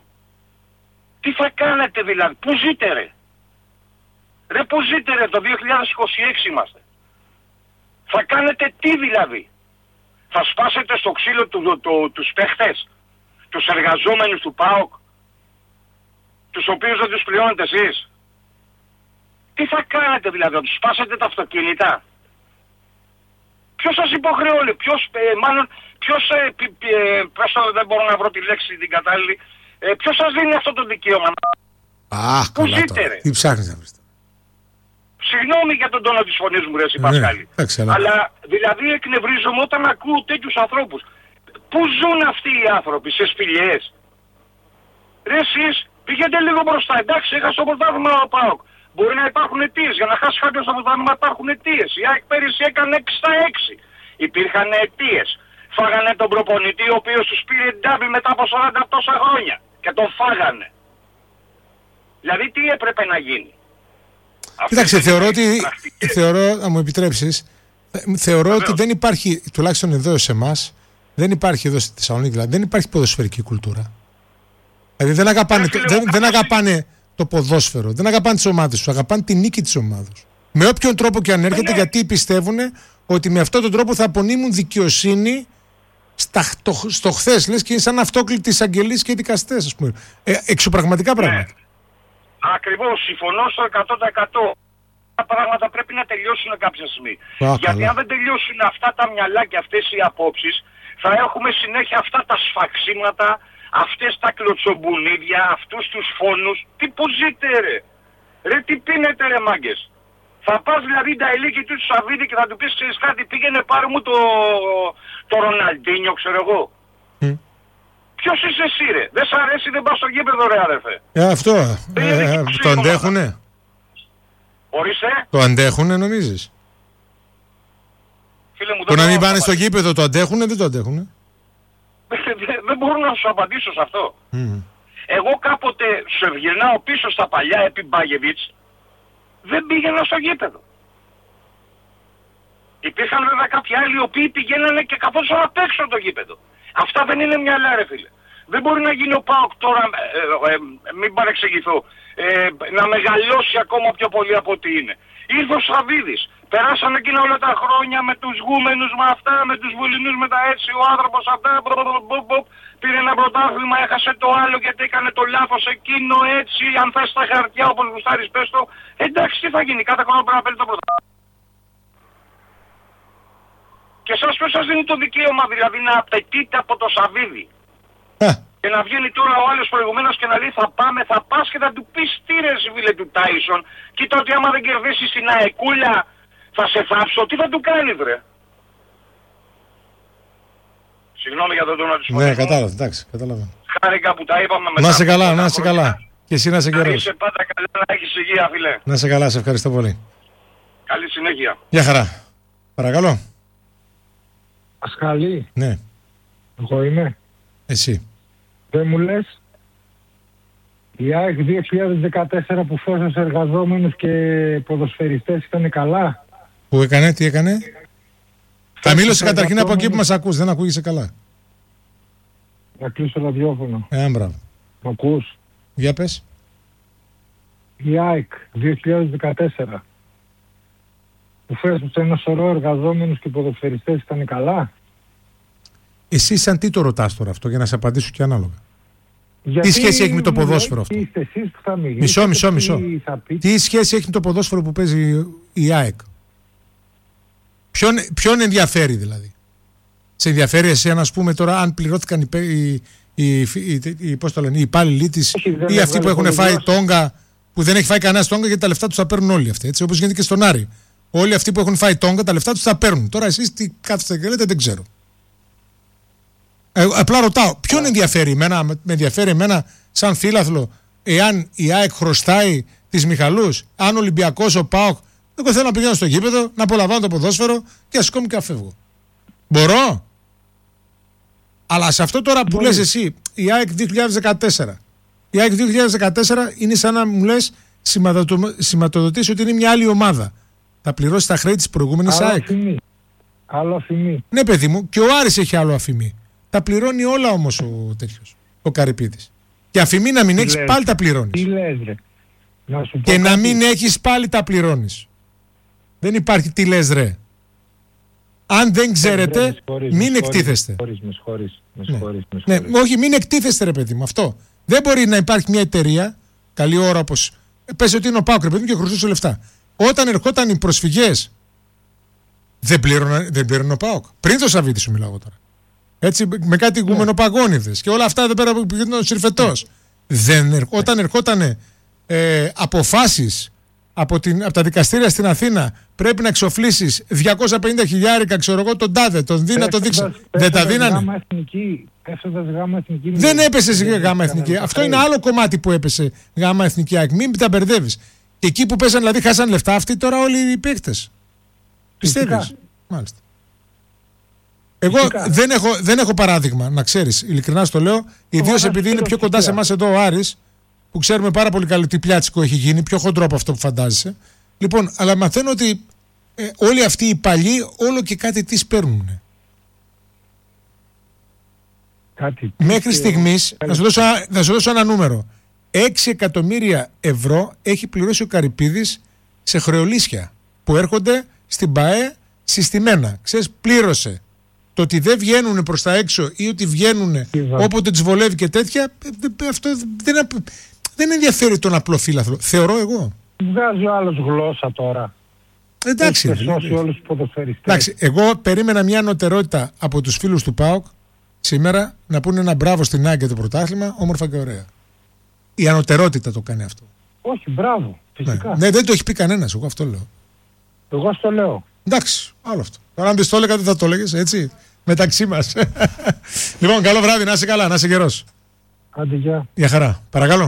Τι θα κάνετε δηλαδή, πού ζείτε ρε. Ρε πού ζείτε ρε, το δύο χιλιάδες είκοσι έξι είμαστε. Θα κάνετε τι δηλαδή. Θα σπάσετε στο ξύλο του, το, το, τους παίχτες, τους εργαζόμενους του ΠΑΟΚ, τους οποίους δεν τους πληρώνετε εσείς. Τι θα κάνετε δηλαδή, θα τους σπάσετε τα αυτοκίνητα. Ποιος σας υποχρεώνει, ποιος, ε, μάλλον, ποιος, ε, πι, πι, ε, ποιος, δεν μπορώ να βρω τη λέξη την κατάλληλη, ε, ποιος σας δίνει αυτό το δικαίωμα. Αχ, πού ζείτε ρε. Τι ψάχνεις να βρεις. Συγγνώμη για τον τόνο της φωνής μου ρε εσύ Πασχάλη. Ναι, αλλά δηλαδή εκνευρίζομαι όταν ακούω τέτοιους ανθρώπους. Πού ζουν αυτοί οι άνθρωποι, σε σπηλιές. Ρε εσείς πήγαινε λίγο μπροστά, εντάξει, έχασε το πρωτάθλημα ο ΠΑΟΚ. Μπορεί να υπάρχουν αιτίες, για να χάσει κάποιος το πρωτάθλημα υπάρχουν αιτίες. Η ΑΕΚ πέρυσι έκανε έξι στα έξι. Υπήρχαν αιτίες. Φάγανε τον προπονητή ο οποίος τους πήρε ντάμπι μετά από σαράντα τόσα χρόνια. Και τον φάγανε. Δηλαδή τι έπρεπε να γίνει. Κοίταξε, θεωρώ ότι, θεωρώ, να μου επιτρέψεις, θεωρώ Βεβαίως. ότι δεν υπάρχει, τουλάχιστον εδώ σε εμάς, δεν υπάρχει εδώ στη Θεσσαλονίκη, δηλαδή, δεν υπάρχει ποδοσφαιρική κουλτούρα. Δηλαδή δεν αγαπάνε, το, δεν, δεν αγαπάνε το ποδόσφαιρο, δεν αγαπάνε τις ομάδες τους, αγαπάνε τη νίκη της ομάδας. Με όποιον τρόπο και αν έρχεται, ναι. γιατί πιστεύουν ότι με αυτόν τον τρόπο θα απονείμουν δικαιοσύνη στα, το, στο χθες, λες, και είναι σαν αυτόκλητοι εισαγγελείς και δικαστές, ας πούμε. Ε, εξωπραγματικά πράγματα. Ναι. Ακριβώς, συμφωνώ στο εκατό τοις εκατό. Τα πράγματα πρέπει να τελειώσουν κάποια στιγμή. Ah, Γιατί καλά. αν δεν τελειώσουν αυτά τα μυαλά και αυτές οι απόψεις, θα έχουμε συνέχεια αυτά τα σφαξίματα, αυτές τα κλωτσομπουνίδια, αυτούς τους φόνους. Τι που ζείτε ρε. Ρε τι πίνετε ρε μάγκες. Θα πας δηλαδή τα ελίκη του Σαββίδη και θα του πεις ξέρεις κάτι, πήγαινε πάρε μου το, το Ροναλντίνιο ξέρω εγώ. Mm. Ποιος είσαι εσύ ρε, δεν σ' αρέσει, δεν πας στο γήπεδο ρε αδερφέ. Ε, αυτό, ε, ε, το αντέχουνε. Ορίστε. Το αντέχουνε νομίζεις. Φίλε μου, το να μην πάνε στο γήπεδο το αντέχουνε, δεν το αντέχουνε. Δεν μπορώ να σου απαντήσω σε αυτό. Mm. Εγώ κάποτε σου ευγενάω πίσω στα παλιά επί Μπάγεβιτς, δεν πήγαινα στο γήπεδο. Υπήρχαν βέβαια κάποιοι άλλοι οι οποίοι πηγαίνανε και καθόσαν απ' έξω το γήπεδο. Αυτά δεν είναι μυαλά ρε φίλε. Δεν μπορεί να γίνει ο ΠΑΟΚ τώρα, ε, ε, ε, μην παρεξηγηθώ, ε, να μεγαλώσει ακόμα πιο πολύ από ό,τι είναι. Ήρθε ο Σαββίδης, περάσανε εκείνα όλα τα χρόνια με τους γούμενους με αυτά, με τους βουλινούς με τα έτσι, ο άνθρωπος αυτά, μπρο, μπρο, μπρο, μπρο, πήρε ένα πρωτάθλημα, έχασε το άλλο γιατί έκανε το λάθος εκείνο έτσι, αν θες τα χαρτιά όπως γουστάρεις πες το. Εντάξει τι θα γίνει, κάθε χρόνο πρέπει να παίρνει το πρωτάθλημα. Και σας ποιος σας δίνει το δικαίωμα δηλαδή να απαιτείτε από το Σαββίδη. Ε. Και να βγαίνει τώρα ο άλλος προηγουμένως και να λέει θα πάμε, θα πας και θα του πεις τι ρε φίλε του Τάισον. Κοίτα ότι άμα δεν κερδίσεις την αεκούλα θα σε θάψω, τι θα του κάνει βρε. Συγγνώμη για τον τόνο της φωνής. Ναι, κατάλαβα, εντάξει, κατάλαβα. Χάρηκα που τα είπαμε μετά. Να σε καλά, να σε καλά. Και εσύ να σε Να καιρός. είσαι πάντα καλά, να έχεις υγεία, φίλε. Να σε καλά, σε ευχαριστώ πολύ. Καλή συνέχεια. Γεια χαρά. Παρακαλώ. Ασχαλή, Ναι, εγώ είμαι. εσύ. Δεν μου λες, η ΑΕΚ δύο χιλιάδες δεκατέσσερα που φέρνει εργαζόμενους και ποδοσφαιριστές ήταν καλά. Που έκανε, τι έκανε. Θα μίλωσε καταρχήν από εκεί που εργαζόμενους. μας ακούς, δεν ακούγεσαι καλά. Να κλείσω ραδιόφωνο. Ε, μπράβο. Μ' ακούς. Για πες. Η ΑΕΚ δύο χιλιάδες δεκατέσσερα που φέρνει ένα σωρό εργαζόμενους και ποδοσφαιριστές ήταν καλά. Εσύ σαν τι το ρωτάς τώρα αυτό για να σε απαντήσω και ανάλογα. Γιατί σχέση έχει με το ποδόσφαιρο αυτό? Είστε εσείς που θα μιλήσετε. Μισό, μισό, τι μισό. θα πείτε. Τι σχέση έχει με το ποδόσφαιρο που παίζει η ΑΕΚ. Ποιον, ποιον ενδιαφέρει δηλαδή. Σε ενδιαφέρει εσένα, ας πούμε, τώρα αν πληρώθηκαν οι, οι, οι, οι, οι, πώς το λένε, οι υπάλληλοι της Όχι, δεν ή αυτοί που έβγαλε έχουν φάει πολύ τόγκα, που δεν έχει φάει κανένα τόγκα γιατί τα λεφτά τους τα παίρνουν όλοι αυτοί. Έτσι, όπως γίνεται και στον Άρη. Όλοι αυτοί που έχουν φάει τόγκα τα λεφτά τους τα παίρνουν. Τώρα εσείς τι κάθεστε και λέτε δεν ξέρω. Ε, απλά ρωτάω, ποιον ενδιαφέρει εμένα, με ενδιαφέρει εμένα σαν φίλαθλο εάν η ΑΕΚ χρωστάει τις Μιχαλούς, αν ο Ολυμπιακός, ο ΠΑΟΚ. Εγώ θέλω να πηγαίνω στο γήπεδο, να απολαμβάνω το ποδόσφαιρο και να σηκώμαι και να φεύγω. Μπορώ. Αλλά σε αυτό τώρα που Μπορεί. λες εσύ, η ΑΕΚ δύο χιλιάδες δεκατέσσερα. Η ΑΕΚ δύο χιλιάδες δεκατέσσερα είναι σαν να μου λες σηματοδοτήσει ότι είναι μια άλλη ομάδα. Θα πληρώσει τα χρέη της προηγούμενης Άλλο ΑΕΚ. αφημί. Άλλο αφημί. Ναι, παιδί μου, και ο Άρης έχει άλλο αφημί. Τα πληρώνει όλα όμως ο τέτοιος, ο Καρυπίδης. Και αφημί να μην έχεις λες. πάλι τα Τι πληρώνεις. λες ρε. Να σου πω Και να κάτι. μην έχεις πάλι τα πληρώνεις. Δεν υπάρχει τι λες ρε. Αν δεν Ρε, ξέρετε, με συγχωρείς, με μην συγχωρείς, εκτίθεστε. Με συγχωρείς, με συγχωρείς, με Ναι. συγχωρείς, με Ναι, συγχωρείς. όχι, μην εκτίθεστε ρε παιδί μου, αυτό. Δεν μπορεί να υπάρχει μια εταιρεία, καλή ώρα όπως. Πες ότι είναι ο ΠΑΟΚ ρε παιδί μου και χρωστούσε λεφτά. Όταν ερχόταν οι προσφυγές, δεν πλήρωνε, δεν πλήρωνε ο ΠΑΟΚ. Πριν το Σαββίδι σου μιλάω τώρα. Έτσι, με κάτι γκουμενοπαγόνιδες και όλα αυτά εδώ πέρα που πήγαινε ο Συρφετός. Δεν, ερ- όταν ερχόταν ε, αποφάσεις από, την, από τα δικαστήρια στην Αθήνα, πρέπει να εξοφλήσεις διακόσια πενήντα χιλιάρικα, ξέρω εγώ, τον τάδε, τον δει να το δείξει. Πέφτοντας- Δεν τα πέφτοντας δίνανε. γάμα εθνική, πέφτοντας γάμα εθνική, Δεν μην- έπεσε σε δεν γάμα έκαναν εθνική. τα Αυτό χρέη. είναι άλλο κομμάτι που έπεσε γάμα εθνική ΑΕΚ. Μην τα μπερδεύει. Και εκεί που πέσαν, δηλαδή, χάσαν λεφτά αυτοί τώρα όλοι οι παίκτες. Πιστεύεις? Φυσικά. Μάλιστα. Εγώ Φυσικά. δεν έχω, δεν έχω παράδειγμα, να ξέρεις. Ειλικρινά στο λέω. Ιδίως να επειδή σου είναι πω πιο κοντά σε στοιχεία. εμάς εδώ ο Άρης, που ξέρουμε πάρα πολύ καλά τι πλιάτσικο έχει γίνει, πιο χοντρό από αυτό που φαντάζεσαι. Λοιπόν, αλλά μαθαίνω ότι ε, όλοι αυτοί οι παλιοί όλο και κάτι τις παίρνουν. Κάτι Μέχρι τέτοιο. στιγμής, θα σου, δώσω, ένα- θα σου δώσω ένα νούμερο. έξι εκατομμύρια ευρώ έχει πληρώσει ο Καρυπίδης σε χρεολύσια που έρχονται στην ΠΑΕ συστημένα. Ξέρεις, πλήρωσε. Το ότι δεν βγαίνουν προς τα έξω ή ότι βγαίνουν Είδα. όποτε τους βολεύει και τέτοια, ε, ε, αυτό δεν, απ- δεν ενδιαφέρει τον απλό φύλαθλο. Θεωρώ εγώ. Βγάζει ο άλλος γλώσσα τώρα. Εντάξει, Έχει ρε, σώσει δηλαδή. όλους τους ποδοσφαιριστές. Εντάξει, εγώ περίμενα μια ανωτερότητα από τους φίλους του ΠΑΟΚ σήμερα να πούνε ένα μπράβο στην ΑΕΚ για το πρωτάθλημα, όμορφα και ωραία. Η ανωτερότητα το κάνει αυτό. Όχι, μπράβο. Ναι. Φυσικά. ναι, δεν το έχει πει κανένας, εγώ αυτό λέω. Εγώ στο λέω. Εντάξει, άλλο αυτό. Τώρα αν δεν το έλεγα δεν θα το έλεγες, έτσι, μεταξύ μας. Λοιπόν, καλό βράδυ, να είσαι καλά, να είσαι καιρός. Άντε, γεια. Για χαρά. Παρακαλώ.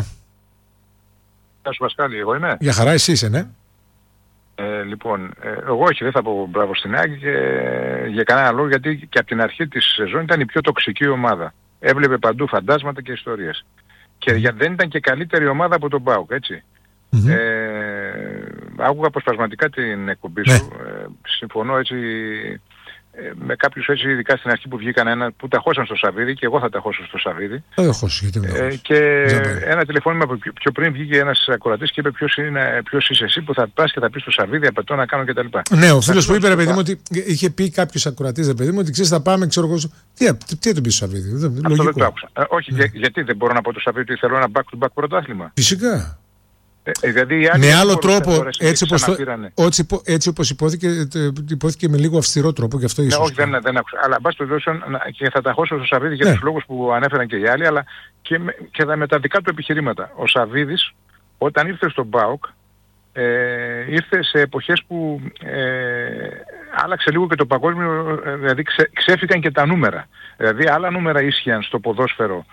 Γεια σου Πασκάλη, εγώ είμαι. Για χαρά, εσύ είσαι, ναι. Ε, λοιπόν, ε, εγώ όχι, δεν θα πω μπράβο στην ΑΕΚ και για κανένα λόγο, γιατί και από την αρχή της σεζόν ήταν η πιο τοξική ομάδα. Έβλεπε παντού φαντάσματα και ιστορίες. Και για, δεν ήταν και καλύτερη ομάδα από τον ΠΑΟΚ, έτσι. Μμμ. Ε, άκουγα αποσπασματικά την εκπομπή Ναι. σου. Ε, συμφωνώ έτσι ε, με κάποιους έτσι, ειδικά στην αρχή που βγήκαν ένα, που τα χώσαν στο Σαββίδι και εγώ θα τα χώσω στο Σαββίδι. Δεν το έχω γιατί δεν το Ε, έχω. και Δεν πάει. ένα τηλεφώνημα που πιο, πιο πριν βγήκε ένας ακροατής και είπε ποιος, είναι, ποιος είσαι εσύ που θα πας και θα πεις στο Σαββίδι απαιτώ να κάνω κτλ. Ναι, ο φίλος Θα που είπε, ρε πω παιδί μου, στο- ότι είχε πει κάποιος ακροατής, ρε παιδί μου, ότι ξέρεις θα πάμε, ξέρω εγώ. Τι, τι, τι θα τον πει στο Σαββίδι, δεν- Αυτό δεν το λογικό. άκουσα. Ε, όχι, Ναι. για- γιατί δεν μπορώ να πω το Σαββίδι ότι θέλω ένα back-to-back πρωτάθλημα. Φυσικά. Ε, ε, δηλαδή οι άλλοι Με δεν άλλο μπορούσαν τρόπο, φορές και έτσι όπως, το, ξαναπήρανε. έτσι, υπο- έτσι όπως υπόθηκε, ε, υπόθηκε με λίγο αυστηρό τρόπο, γι' αυτό Ναι, ίσως. όχι, δεν, δεν άκουσα. Αλλά μπας το δώσω και θα τα χώσω στο Σαββίδι για Ναι. τους λόγους που ανέφεραν και οι άλλοι, αλλά και με, και τα, με τα δικά του επιχειρήματα. Ο Σαββίδης, όταν ήρθε στον ΠΑΟΚ, ε, ήρθε σε εποχές που ε, άλλαξε λίγο και το παγκόσμιο, ε, δηλαδή ξε, ξέφυγαν και τα νούμερα. Δηλαδή άλλα νούμερα ίσχυαν στο ποδόσφαιρο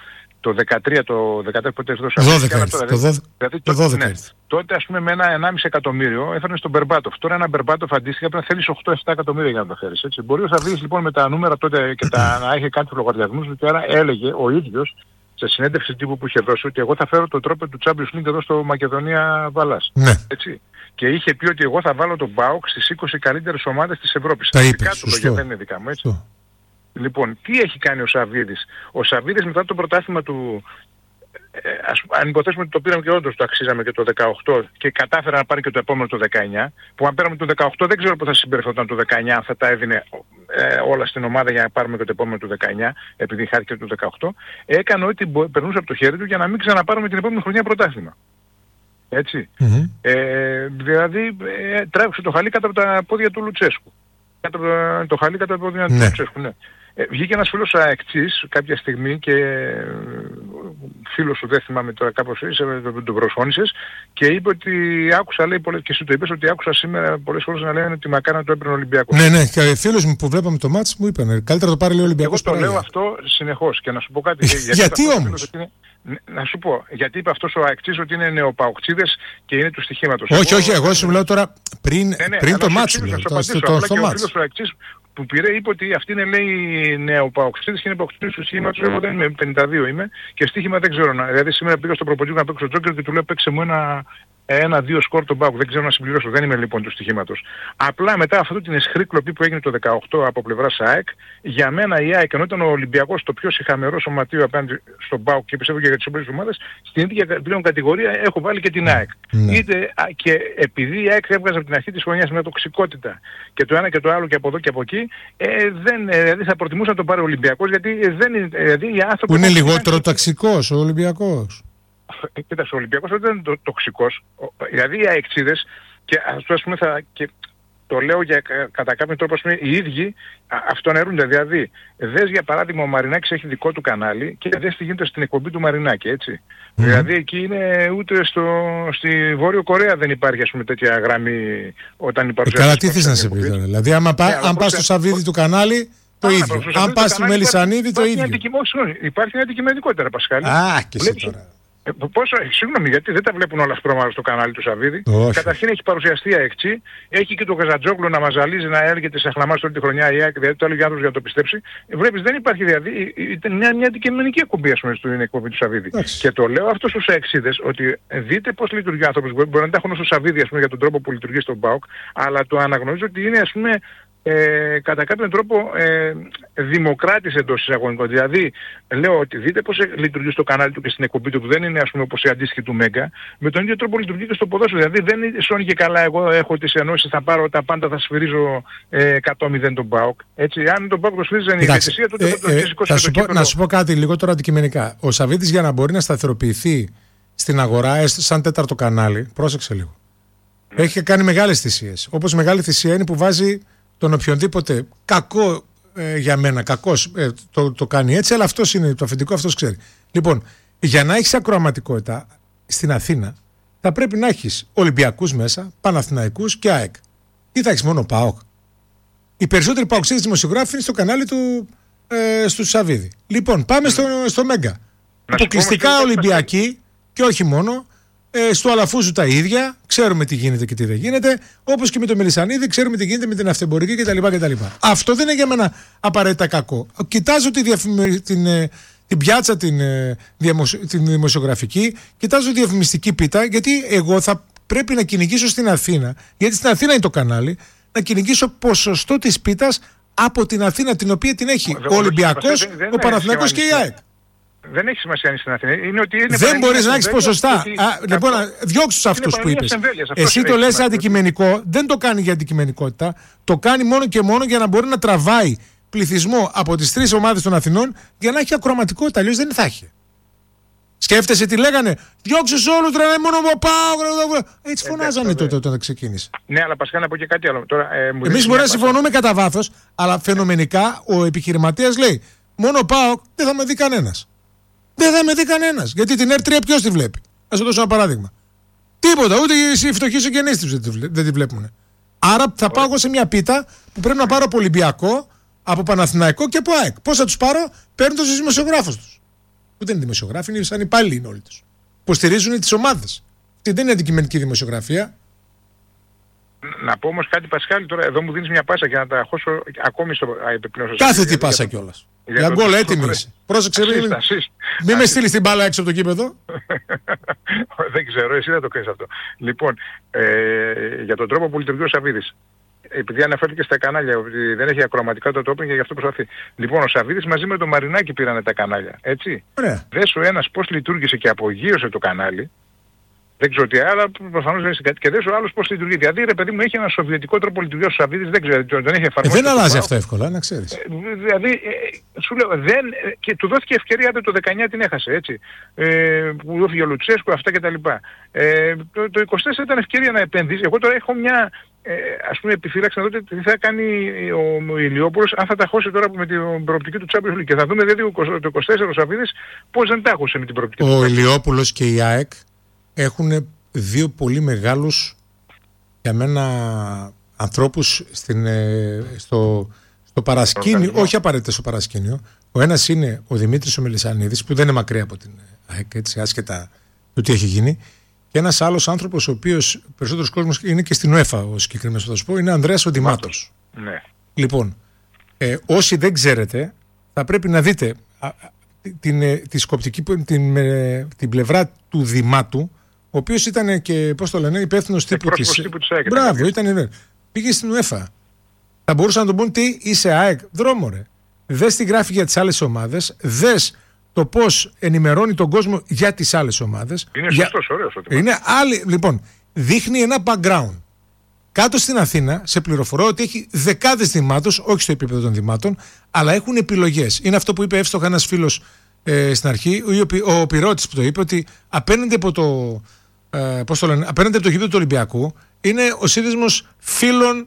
το δεκατρία, το δεκατέσσερα πότε έφτασε. δώδεκα ήρθε. Το δηλαδή, το δώδεκα ναι, τότε ας πούμε με ένα ενάμιση εκατομμύριο έφερνες τον Μπερμπάτοφ. Τώρα ένα Μπερμπάτοφ αντίστοιχα πρέπει να θέλεις οκτώ επτά εκατομμύρια για να το φέρεις. Έτσι. Μπορεί ο Σαββίδης λοιπόν με τα νούμερα τότε και τα, να έχει κάνει τους λογαριασμούς του και άρα έλεγε ο ίδιος σε συνέντευξη τύπου που είχε δώσει ότι εγώ θα φέρω το τρόπο του Champions League εδώ στο Μακεδονία Βαλάς. Ναι. Έτσι. Και είχε πει ότι εγώ θα βάλω τον ΠΑΟΚ στις είκοσι καλύτερες ομάδες της Ευρώπης. Τα είπε, σωστό. Δεν είναι δικά μου, έτσι. Λοιπόν, τι έχει κάνει ο Σαββίδης. Ο Σαββίδης μετά το πρωτάθλημα του, ε, ας, αν υποθέσουμε ότι το πήραμε και όντως το αξίζαμε και το δεκαοκτώ και κατάφερα να πάρει και το επόμενο το δεκαεννιά, που αν πέραμε το δεκαοκτώ δεν ξέρω πώς θα συμπεριφερόταν το δεκαεννιά, αν θα τα έδινε ε, όλα στην ομάδα για να πάρουμε και το επόμενο του δεκαεννιά, επειδή χάθηκε το δεκαοκτώ, έκανε ό,τι περνούσε από το χέρι του για να μην ξαναπάρουμε την επόμενη χρονιά πρωτάθλημα. Έτσι. Mm-hmm. Ε, δηλαδή ε, τράβηξε το χαλί κάτω από τα πόδια του Λουτσέσκου. Κάτω από το, το χαλί κάτω από τα πόδια του ναι. Λουτσέσκου, ναι. Ε, βγήκε ένας φίλος αεκτής κάποια στιγμή και ε, φίλος σου δεν θυμάμαι τώρα κάπως είσαι, τον, τον προσφώνησες και είπε ότι άκουσα λέει πολλές, και εσύ το είπες ότι άκουσα σήμερα πολλές φορές να λένε ότι μακάρι να το έπαιρνε ο Ολυμπιακός. Ναι, ναι, και φίλος μου που βλέπαμε το μάτς μου είπαν καλύτερα το πάρει ο Ολυμπιακός. Εγώ το λέω αυτό συνεχώς και να σου πω κάτι. γιατί γιατί όμως. Είναι, να σου πω, γιατί είπε αυτός ο αεκτής ότι είναι νεοπαοκτζίδες και είναι του στοιχήματος. Όχι, εγώ, όχι, εγώ σου μιλάω τώρα πριν, ναι, ναι, πριν το μάτς. Ο αεκτής που πήρε είπε ότι αυτή είναι λέει νεοπαοκτζίδες και είναι παοκτζίδες του στοιχήματος. Εγώ δεν είμαι, πενήντα δύο είμαι και στοίχημα δεν ξέρω. Να, δηλαδή σήμερα πήγα στο προπονητικό να παίξω τζόκερ και του λέω παίξε μου ένα ένα-δύο σκορ τον ΠΑΟΚ. Δεν ξέρω να συμπληρώσω. Δεν είμαι λοιπόν του στοιχήματος. Απλά μετά αυτό την εσχρή κλοπή που έγινε το δεκαοκτώ από πλευράς ΑΕΚ, για μένα η ΑΕΚ ενώ ήταν ο Ολυμπιακός το πιο σιχαμερό σωματείο απέναντι στον ΠΑΟΚ και πιστεύω και για τις υπόλοιπες ομάδες, στην ίδια πλέον κατηγορία έχω βάλει και την ΑΕΚ. Ναι. Είτε, και επειδή η ΑΕΚ έβγαζε από την αρχή της χρονιάς μια τοξικότητα και το ένα και το άλλο και από εδώ και από εκεί, ε, δεν, ε, δηλαδή θα προτιμούσα να τον πάρει ο Ολυμπιακός γιατί ε, δεν είναι. Ε, δηλαδή, οι άνθρωποι που είναι λιγότερο τοξικός ο Ολυμπιακός. Κοίταξε, ο Ολυμπιακός δεν είναι το, τοξικός. Δηλαδή οι αεξίδες, και αυτό ας πούμε θα, και το λέω για, κατά κάποιον τρόπο, ας πούμε, οι ίδιοι αυτονερούνται. Δηλαδή, δες για παράδειγμα ο Μαρινάκης έχει δικό του κανάλι και δες τι γίνεται στην εκπομπή του Μαρινάκη, έτσι. Mm-hmm. Δηλαδή εκεί είναι ούτε στο, στη Βόρειο Κορέα δεν υπάρχει ας πούμε τέτοια γραμμή όταν υπάρχει. Ε, καλά, τι θες να σε πει τώρα. Δηλαδή, άμα πά, ναι, αν πας στο Σαββίδι του κανάλι, το α, ίδιο. Αν πας στη Μελισσανίδη, το ίδιο. Υπάρχει μια αντικειμενικότητα, Πασχάλη. Α, και εσύ τώρα. Ε, πόσο, συγγνώμη, γιατί δεν τα βλέπουν όλα σπρώματα στο κανάλι του Σαββίδη. Όχι. Καταρχήν έχει παρουσιαστεί αεξή, έχει και το Καζατζόγλου να μαζαλίζει, να έρχεται σε αχλαμάς όλη τη χρονιά η ΑΕΚ, δηλαδή το άλλο για άνθρωπος για να το πιστέψει. Βλέπεις, δεν υπάρχει δηλαδή, ήταν μια, μια αντικειμενική εκπομπή ας πούμε στην εκπομπή του Σαββίδη. Άξι. Και το λέω αυτό στους αεξίδες, ότι δείτε πώς λειτουργεί ο άνθρωπος, μπορεί να τα έχουν στο Σαββίδη ας πούμε για τον τρόπο που λειτουργεί στον ΠΑΟΚ, αλλά το αναγνωρίζω ότι είναι ας πούμε Ε, κατά κάποιον τρόπο ε, δημοκράτης εντός εισαγωγικών. Δηλαδή λέω ότι δείτε πώς λειτουργεί στο κανάλι του και στην εκπομπή του που δεν είναι ας πούμε όπως η αντίστοιχη του Μέγκα, με τον ίδιο τρόπο λειτουργεί και στο ποδόσφαιρο. Δηλαδή δεν είναι σώνει και καλά εγώ έχω τις ενώσεις, θα πάρω τα πάντα, θα σφυρίζω ε, εκατό μηδέν τον ΠΑΟΚ. Έτσι, αν τον ΠΑΟΚ το σφυρίζανε η διαιτησία τότε θα το σηκώσει. Θα σου πω, να σου πω κάτι λίγο τώρα αντικειμενικά. Ο Σαββίδης για να μπορεί να σταθεροποιηθεί στην αγορά σαν τέταρτο κανάλι, πρόσεξε λίγο. Ναι. Έχει κάνει μεγάλες θυσίες. Όπως μεγάλη θυσία είναι που βάζει τον οποιονδήποτε κακό ε, για μένα, κακός ε, το, το κάνει έτσι, αλλά αυτός είναι το αφεντικό, αυτός ξέρει. Λοιπόν, για να έχεις ακροαματικότητα στην Αθήνα, θα πρέπει να έχεις Ολυμπιακούς μέσα, Παναθηναϊκούς και ΑΕΚ. Ή θα έχεις μόνο ΠΑΟΚ. Οι περισσότεροι ΠΑΟΚσίδες δημοσιογράφοι είναι στο κανάλι του ε, στου Σαββίδη. Λοιπόν, πάμε mm. στο, στο Μέγκα. Αποκλειστικά Ολυμπιακοί και όχι μόνο. Ε, στο Αλαφούζου τα ίδια, ξέρουμε τι γίνεται και τι δεν γίνεται. Όπως και με το Μελισσανίδη, ξέρουμε τι γίνεται με την αυτεμπορική κτλ. κτλ. Αυτό δεν είναι για μένα απαραίτητα κακό. Κοιτάζω τη διαφημι... την, την πιάτσα την, την δημοσιογραφική, κοιτάζω τη διαφημιστική πίτα, γιατί εγώ θα πρέπει να κυνηγήσω στην Αθήνα, γιατί στην Αθήνα είναι το κανάλι, να κυνηγήσω ποσοστό της πίτας από την Αθήνα, την οποία την έχει ο Ολυμπιακός, ο Παναθηναϊκός και η ΑΕΚ. Δεν έχει σημασία αν είναι στην Αθήνα. Είναι ότι είναι δεν μπορείς να έχεις ποσοστά. Α, λοιπόν, διώξου αυτούς που είπες. Εσύ το λες αντικειμενικό, δεν το κάνει για αντικειμενικότητα. Το κάνει μόνο και μόνο για να μπορεί να τραβάει πληθυσμό από τις τρεις ομάδες των Αθηνών για να έχει ακροαματικότητα. Αλλιώς δεν θα έχει. Σκέφτεσαι τι λέγανε. Διώξου όλους, τρελάει μόνο από πάω. Έτσι φωνάζανε τότε όταν ξεκίνησε. Ναι, αλλά Πασχάλη να πω και κάτι άλλο. Εμείς μπορεί να συμφωνούμε κατά βάθος, αλλά φαινομενικά ο επιχειρηματίας λέει μόνο πάω, δεν θα με δει κανένας. Δεν θα με δει κανένας. Γιατί την Ερ τρία ποιος τη βλέπει. Να σου δώσω ένα παράδειγμα. Τίποτα. Ούτε οι φτωχοί συγγενείς δεν τη βλέπουν. Άρα θα πάω εγώ σε μια πίτα που πρέπει να πάρω από Ολυμπιακό, από Παναθηναϊκό και από ΑΕΚ. Πώς θα τους πάρω? Παίρνω τους δημοσιογράφους τους. που δεν είναι δημοσιογράφοι, είναι σαν υπάλληλοι είναι όλοι τους. Υποστηρίζουν τις ομάδες. Και δεν είναι αντικειμενική δημοσιογραφία. Να πω όμως κάτι, Πασχάλη, τώρα εδώ μου δίνεις μια πάσα για να τα χώσω ακόμη στο επιπλέον. Κάθε τι πάσα κιόλας. Για γκολ έτοιμη είσαι. Πρόσεξε, μην με στείλεις την μπάλα έξω από το κήπεδο. Δεν ξέρω, εσύ δεν το ξέρεις αυτό. Λοιπόν, ε, για τον τρόπο που λειτουργεί ο Σαββίδης. Επειδή αναφέρθηκε στα κανάλια, ότι δεν έχει ακροματικά το τόπινγκ και γι' αυτό προσπαθεί. Λοιπόν, ο Σαββίδης μαζί με τον Μαρινάκη πήρανε τα κανάλια. Έτσι. Ωραία. Δες ο ένας πώς λειτουργήσε και απογείωσε το κανάλι. Δεν ξέρω τι άλλο, προφανώς δεν είναι κάτι. Και δες ο άλλος πώς λειτουργεί. Δηλαδή, ρε παιδί μου, έχει ένα σοβιετικό τρόπο λειτουργίας ο Σαββίδης, δεν ξέρω, τον έχει εφαρμόσει. Ε, δεν αλλάζει αυτό εύκολα, να ξέρεις. Ε, δηλαδή, ε, σου λέω, δεν, ε, και του δόθηκε ευκαιρία, το δεκαεννιά την έχασε, έτσι. Ε, που δόθηκε ο Λουτσέσκου, αυτά κτλ. Ε, το, το είκοσι τέσσερα ήταν ευκαιρία να επενδύσει. Εγώ τώρα έχω μια, ε, ας πούμε, επιφύλαξη να δω τι θα κάνει ο, ο Ηλιόπουλος, αν θα τα χώσει τώρα με την προοπτική του Champions League. Και θα δούμε, δηλαδή, το είκοσι τέσσερα ο Σαββίδης πώς δεν τα χώσε με την προοπτική του. Ο Ηλιόπουλος και η ΑΕΚ έχουν δύο πολύ μεγάλους για μένα ανθρώπους στην, ε, στο, στο παρασκήνιο, όχι απαραίτητα στο παρασκήνιο. Ο ένας είναι ο Δημήτρης ο Μελισσανίδης, που δεν είναι μακριά από την ΑΕΚ, έτσι, άσχετα του τι έχει γίνει. Και ένας άλλος άνθρωπος, ο οποίος περισσότερος κόσμος είναι και στην UEFA, ο συγκεκριμένος θα σου πω, είναι ο Ανδρέας ο Δημάτος. Ναι. Λοιπόν, ε, όσοι δεν ξέρετε, θα πρέπει να δείτε α, την, ε, τη σκοπτική, την, ε, την πλευρά του Δημάτου, ο οποίος ήταν και, πώς το λένε, υπεύθυνος τύπου της... τύπου της ΑΕΚ. Μπράβο, ήταν, ναι. Πήγε στην UEFA. Θα μπορούσαν να τον πούν τι, είσαι ΑΕΚ. Δρόμο ρε. Δες τι γράφει για τις άλλες ομάδες, δες το πώς ενημερώνει τον κόσμο για τις άλλες ομάδες. Είναι για... σωστός, ωραίος. Είναι άλλη... Λοιπόν, δείχνει ένα background. Κάτω στην Αθήνα, σε πληροφορώ ότι έχει δεκάδες δημάτους, όχι στο επίπεδο των δημάτων, αλλά έχουν επιλογές. Είναι αυτό που είπε εύστοχα ένας φίλος ε, στην αρχή, ο, ο Πυρώτης που το είπε, ότι απέναντι από το, ε, πώς το λένε, απέναντι από το γήπεδο του Ολυμπιακού είναι ο σύνδεσμος φίλων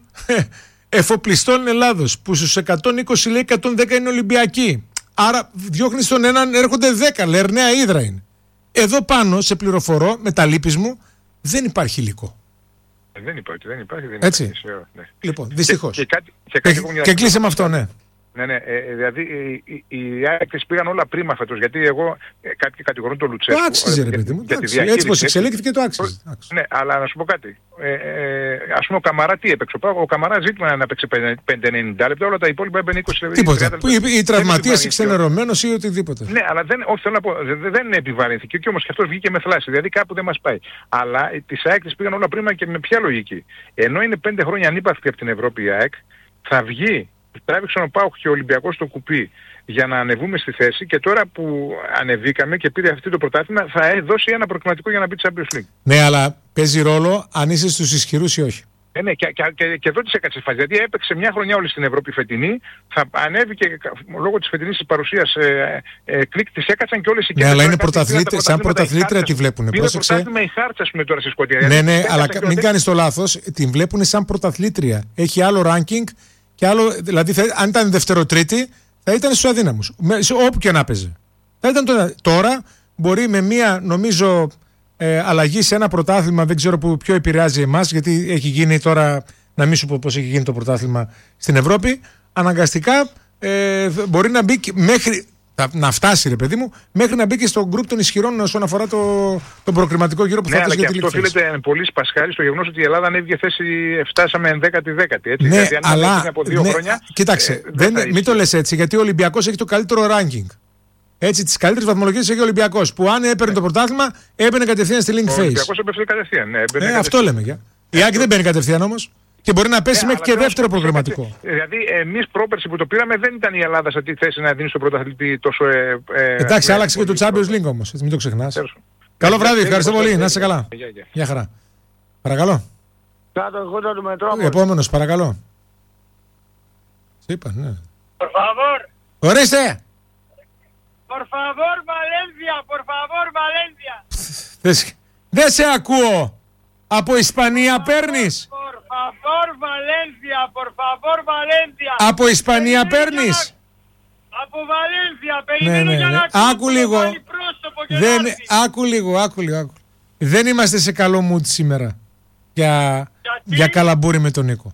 εφοπλιστών Ελλάδος, που στους εκατόν είκοσι λέει εκατόν δέκα είναι Ολυμπιακοί. Άρα διώχνεις τον έναν, έρχονται δέκα, Λερναία Ύδρα είναι. Εδώ πάνω, σε πληροφορώ, με τα λύπης μου, δεν υπάρχει υλικό. Δεν υπάρχει, δεν υπάρχει. Δεν Έτσι. Υπάρχει, ναι. Λοιπόν, δυστυχώς. Και, και, κάτι, και, κάτι και, και κλείσε με αυτό, ναι. Ναι, ναι, ε, δηλαδή οι, οι Άκτες πήγαν όλα πρίμα φέτος, γιατί εγώ ε, κάποιοι κατηγορούν τον Λουτσέσκου. Το άξιζε, ρε παιδί μου. Έτσι πως εξελίχθηκε το άξιζε. Ναι, αλλά να σου πω κάτι. Ε, ε, ας πούμε ο Καμαρά τι έπαιξε. Ο Καμαρά ζήτημα να παίξει πενήντα ενενήντα λεπτά, όλα τα υπόλοιπα έμπαινε είκοσι λεπτά. Τίποτα. Ή τραυματίας ή ξενερωμένος ή οτιδήποτε. Ναι, αλλά δεν, όχι, θέλω να πω, δεν, δεν επιβαρύνθηκε και όμως και αυτός βγήκε με θλάση. Δηλαδή κάπου δεν μας πάει. Αλλά τις Άκτες πήγαν όλα πρίμα και με ποια λογική. Ενώ είναι πέντε χρόνια ανύπαρκτη από την Ευρώπη η ΑΕΚ, θα βγει. Τράβηξαν ο ΠΑΟΚ και ο Ολυμπιακός στο κουπί για να ανεβούμε στη θέση, και τώρα που ανεβήκαμε και πήρε αυτό το πρωτάθλημα θα δώσει ένα προκριματικό για να μπει Champions League. Ναι, αλλά παίζει ρόλο αν είσαι στους ισχυρούς ή όχι. Ε, ναι, και, και, και, και εδώ της έκατσε φάση. Γιατί έπαιξε μια χρονιά όλη στην Ευρώπη φετινή, θα ανέβηκε λόγω της φετινής της παρουσίας ε, ε, κλικ, της έκατσαν και όλες οι κέντρες. Ναι, αλλά είναι πρωταθλήτρια, σαν πρωταθλήτρια τη βλέπουν. Πήρε πρωτάθλημα η Χάρτσα, ας πούμε, τώρα στη Σκωτία. Ναι, ναι, αλλά μην κάνεις το λάθος, την βλέπουν σαν πρωταθλήτρια. Έχει άλλο ranking. Και άλλο, δηλαδή, θα, αν ήταν δευτεροτρίτη, θα ήταν στους αδύναμους. Με, σε, όπου και να παίζει. Θα ήταν τώρα, τώρα μπορεί με μία, νομίζω, ε, αλλαγή σε ένα πρωτάθλημα, δεν ξέρω που πιο επηρεάζει εμάς, γιατί έχει γίνει τώρα, να μην σου πω πώς έχει γίνει το πρωτάθλημα στην Ευρώπη, αναγκαστικά ε, μπορεί να μπει μέχρι. Να φτάσει, ρε παιδί μου, μέχρι να μπει και στο γκρουπ των ισχυρών όσον αφορά το, τον προκριματικό γύρο που ναι, θα φτάσει για τη λίγη θέση. Αυτό οφείλεται πολύ Πασχάλη στο γεγονός ότι η Ελλάδα ανέβηκε θέση, φτάσαμε ενδέκατη δέκατη. Έτσι. Ναι, δηλαδή, αλλά. Από δύο ναι, χρόνια, κοίταξε, ε, δεν, δεν μην το λες έτσι, γιατί ο Ολυμπιακός έχει το καλύτερο ranking. Έτσι, τις καλύτερες βαθμολογίες έχει ο Ολυμπιακός. Που αν έπαιρνε το πρωτάθλημα, έμπαινε κατευθείαν στη link ο face. Ο Ολυμπιακός έπαιρνε κατευθείαν. Ναι, ε, αυτό λέμε. Για. Η Άκη δεν μπαίνει κατευθείαν όμως. Και μπορεί να πέσει ε, μέχρι και δεύτερο προγραμματικό. Δηλαδή, εμείς πρόπερση που το πήραμε δεν ήταν η Ελλάδα σε τη θέση να δίνει στον πρωταθλητή τόσο. Ε, ε, Εντάξει, άλλαξε και το Champions League όμως. Μην το ξεχνάς. Καλό βράδυ, ευχαριστώ πολύ. Να είσαι καλά. Γεια χαρά. Παρακαλώ. Κάτω εγώ το Μετρόπολη. Επόμενος, παρακαλώ. Σε είπα, ναι. Por favor. Ορίστε. Por favor, Valencia. Por favor, Valencia. Δεν σε ακούω. Από Ισπανία παίρνεις. Por favor, Valencia. Por favor, Valencia. Από Ισπανία παίρνεις. Από Βαλένθια. Περιμένω ναι, για ναι, να ναι. Άκου λίγο. Δεν... Άκου λίγο, άκου λίγο, άκου. Δεν είμαστε σε καλό mood σήμερα για, για καλαμπούρι με τον Νίκο.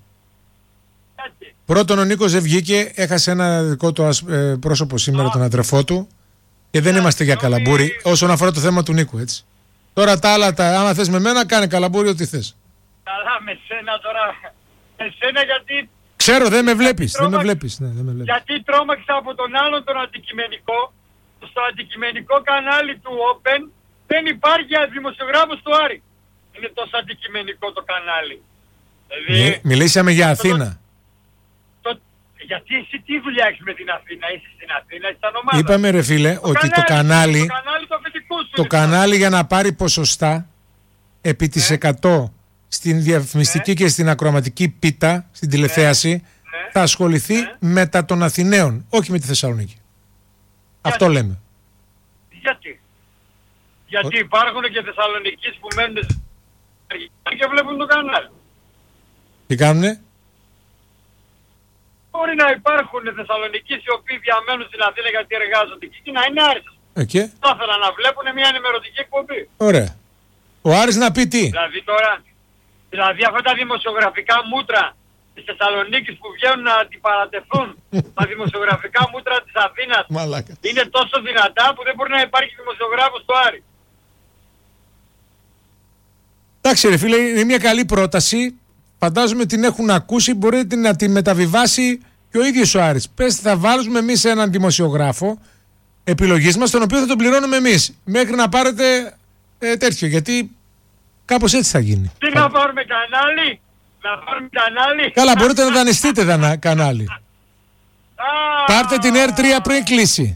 Πρώτον, ο Νίκος δεν βγήκε, έχασε ένα δικό του ε, πρόσωπο σήμερα, τον αδερφό του. Και δεν είμαστε για καλαμπούρι όσον αφορά το θέμα του Νίκου, έτσι. Τώρα τα άλλα, τα, άμα θες με μένα, κάνε καλαμπούρι ό,τι θες. Καλά με σένα τώρα. Με σένα γιατί... Ξέρω, δεν με βλέπεις. Δεν με βλέπεις. Ναι, δεν με βλέπεις. Γιατί τρόμαξα από τον άλλον τον αντικειμενικό. Στο αντικειμενικό κανάλι του Open δεν υπάρχει δημοσιογράφος του Άρη. Είναι τόσο αντικειμενικό το κανάλι. Δηλαδή, Μι, μιλήσαμε για Αθήνα. Το, το, γιατί εσύ τι δουλειά έχεις με την Αθήνα, είσαι στην Αθήνα, είσαι σαν ομάδα. Είπαμε ρε φίλε το ότι κανάλι, το κανάλι, το κανάλι, το αφεντικού σου το κανάλι για να πάρει ποσοστά επί της Ναι. εκατό στην διαφημιστική Ναι. και στην ακροαματική πίτα, στην τηλεθέαση, Ναι. θα ασχοληθεί Ναι. με τα των Αθηναίων, όχι με τη Θεσσαλονίκη. Αυτό λέμε. Γιατί. Γιατί υπάρχουν και Θεσσαλονικείς που μένουν και βλέπουν το κανάλι. Τι κάνουνε? Μπορεί να υπάρχουν Θεσσαλονικείς οι οποίοι διαμένουν στην Αθήνα γιατί εργάζονται εκεί και να είναι Άρης. Okay. Θα ήθελα να βλέπουν μια ενημερωτική εκπομπή. Ωραία. Ο Άρης να πει τι? Δηλαδή τώρα, δηλαδή αυτά τα δημοσιογραφικά μούτρα της Θεσσαλονίκης που βγαίνουν να αντιπαρατεθούν τα δημοσιογραφικά μούτρα της Αθήνας Μαλάκα. είναι τόσο δυνατά που δεν μπορεί να υπάρχει δημοσιογράφος στο Άρη. Εντάξει ρε φίλε, είναι μια καλή πρόταση. Φαντάζομαι την έχουν ακούσει, μπορεί να τη μεταβιβάσει και ο ίδιος ο Άρης. Πες θα βάλουμε εμείς έναν δημοσιογράφο επιλογής μας, τον οποίο θα τον πληρώνουμε εμείς. Μέχρι να πάρετε ε, τέτοιο, γιατί κάπως έτσι θα γίνει. Τι να πάρουμε κανάλι, να πάρουμε κανάλι. Καλά, μπορείτε να δανειστείτε δανα, κανάλι. Α, Πάρτε την Air τρία πριν κλείσει.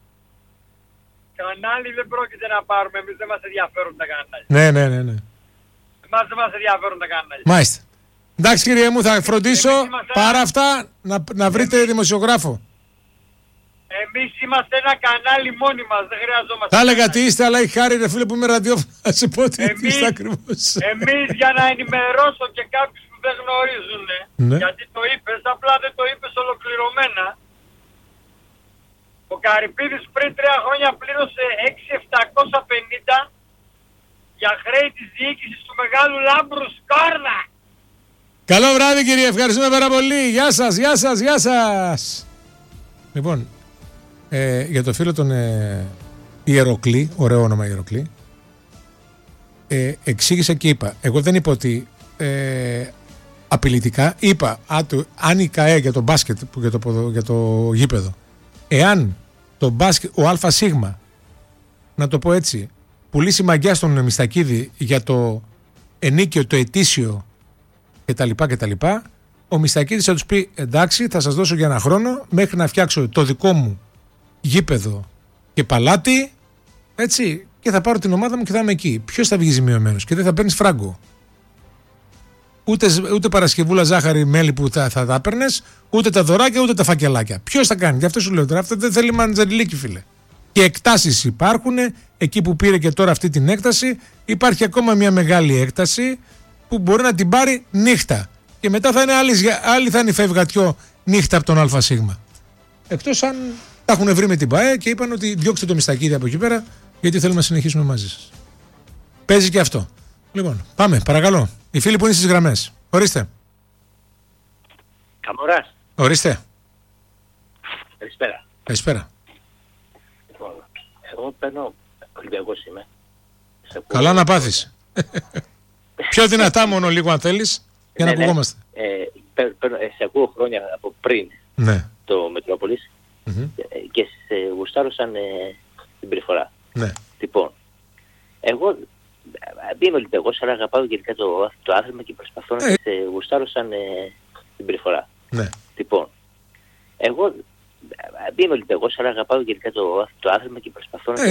Κανάλι δεν πρόκειται να πάρουμε, εμείς δεν μας ενδιαφέρουν τα κανάλια. Ναι, ναι, ναι, ναι. Εμάς δεν μας ενδιαφέρουν τα κανάλια. Μάλιστα. Εντάξει κύριε μου, θα φροντίσω Εμείς είμαστε παρά ένα- αυτά να, να βρείτε δημοσιογράφο. Εμείς είμαστε ένα κανάλι μόνοι μας, δεν χρειαζόμαστε. Θα έλεγα τι κανάλι. είστε, αλλά έχει χάρη ρε φίλε που είμαι ραδιόφωνο. Να σε πω τι Εμείς- είστε ακριβώς. Εμείς για να ενημερώσω και κάποιους που δεν γνωρίζουν, Ναι. γιατί το είπες, απλά δεν το είπες ολοκληρωμένα. Ο Καρυπίδης πριν τρία χρόνια πλήρωσε έξι χιλιάδες επτακόσια πενήντα για χρέη της διοίκησης του Μεγάλου Λάμπρου Σκόρδα. Καλό βράδυ κύριε, ευχαριστούμε πάρα πολύ. Γεια σας, γεια σας, γεια σας. Λοιπόν, ε, για το φίλο τον ε, Ιεροκλή, ωραίο όνομα Ιεροκλή, ε, εξήγησα και είπα, εγώ δεν είπα ότι ε, απειλητικά, είπα α, το, αν η ΚΑΕ για το μπάσκετ, που για, το, ποδο- για το γήπεδο, εάν το μπάσκετ, ο ΑΣ, να το πω έτσι, πουλήσει μαγιά στον Μιστακίδη για το ενίκιο, το ετήσιο κτλ. κτλ. Ο Μιστακίδης θα τους πει εντάξει, θα σας δώσω για ένα χρόνο μέχρι να φτιάξω το δικό μου γήπεδο και παλάτι, έτσι, και θα πάρω την ομάδα μου και θα είμαι εκεί. Ποιος θα βγει ζημιωμένος και δεν θα παίρνεις φράγκο. Ούτε, ούτε Παρασκευούλα ζάχαρη μέλι που θα, θα τα παίρνες, ούτε τα δωράκια, ούτε τα φακελάκια. Ποιος θα κάνει? Γι' αυτό σου λέω τώρα. Αυτό δεν θέλει μαντζαριλίκι, φίλε. Και εκτάσεις υπάρχουν. Εκεί που πήρε και τώρα αυτή την έκταση, υπάρχει ακόμα μια μεγάλη έκταση που μπορεί να την πάρει νύχτα. Και μετά θα είναι άλλη, άλλη θα είναι η φευγατιό νύχτα από τον ΑΣ. Εκτός αν τα έχουν βρει με την ΠΑΕ και είπαν ότι διώξτε το Μιστακίδη από εκεί πέρα, γιατί θέλουμε να συνεχίσουμε μαζί σας. Παίζει και αυτό. Λοιπόν, πάμε, παρακαλώ. Οι φίλοι που είναι στις γραμμές. Ορίστε. Καμοράς. Ορίστε. Καλησπέρα. Καλησπέρα. Λοιπόν, εγώ παίρνω, Ολυμπιακός είμαι. Σε ακούω- Καλά να πάθεις. Πιο δυνατά μόνο λίγο αν θέλεις, για να Ναι, ναι. ακουγόμαστε. Ε, παίρ- παίρνω, ε, σε ακούω χρόνια από πριν Ναι. το Μετρόπολης Μμμ. ε, και σε γουστάρω σαν ε, την περιφορά. Ναι. Λοιπόν, εγώ ε, είμαι Ολυμπιακός, αλλά αγαπάω γενικά το, το άθλημα και προσπαθώ να Ε. σε γουστάρω σαν ε, την περιφορά. Ναι. Λοιπόν, εγώ ε, είμαι Ολυμπιακός, αλλά αγαπάω γενικά το, το άθλημα και προσπαθώ να Ε,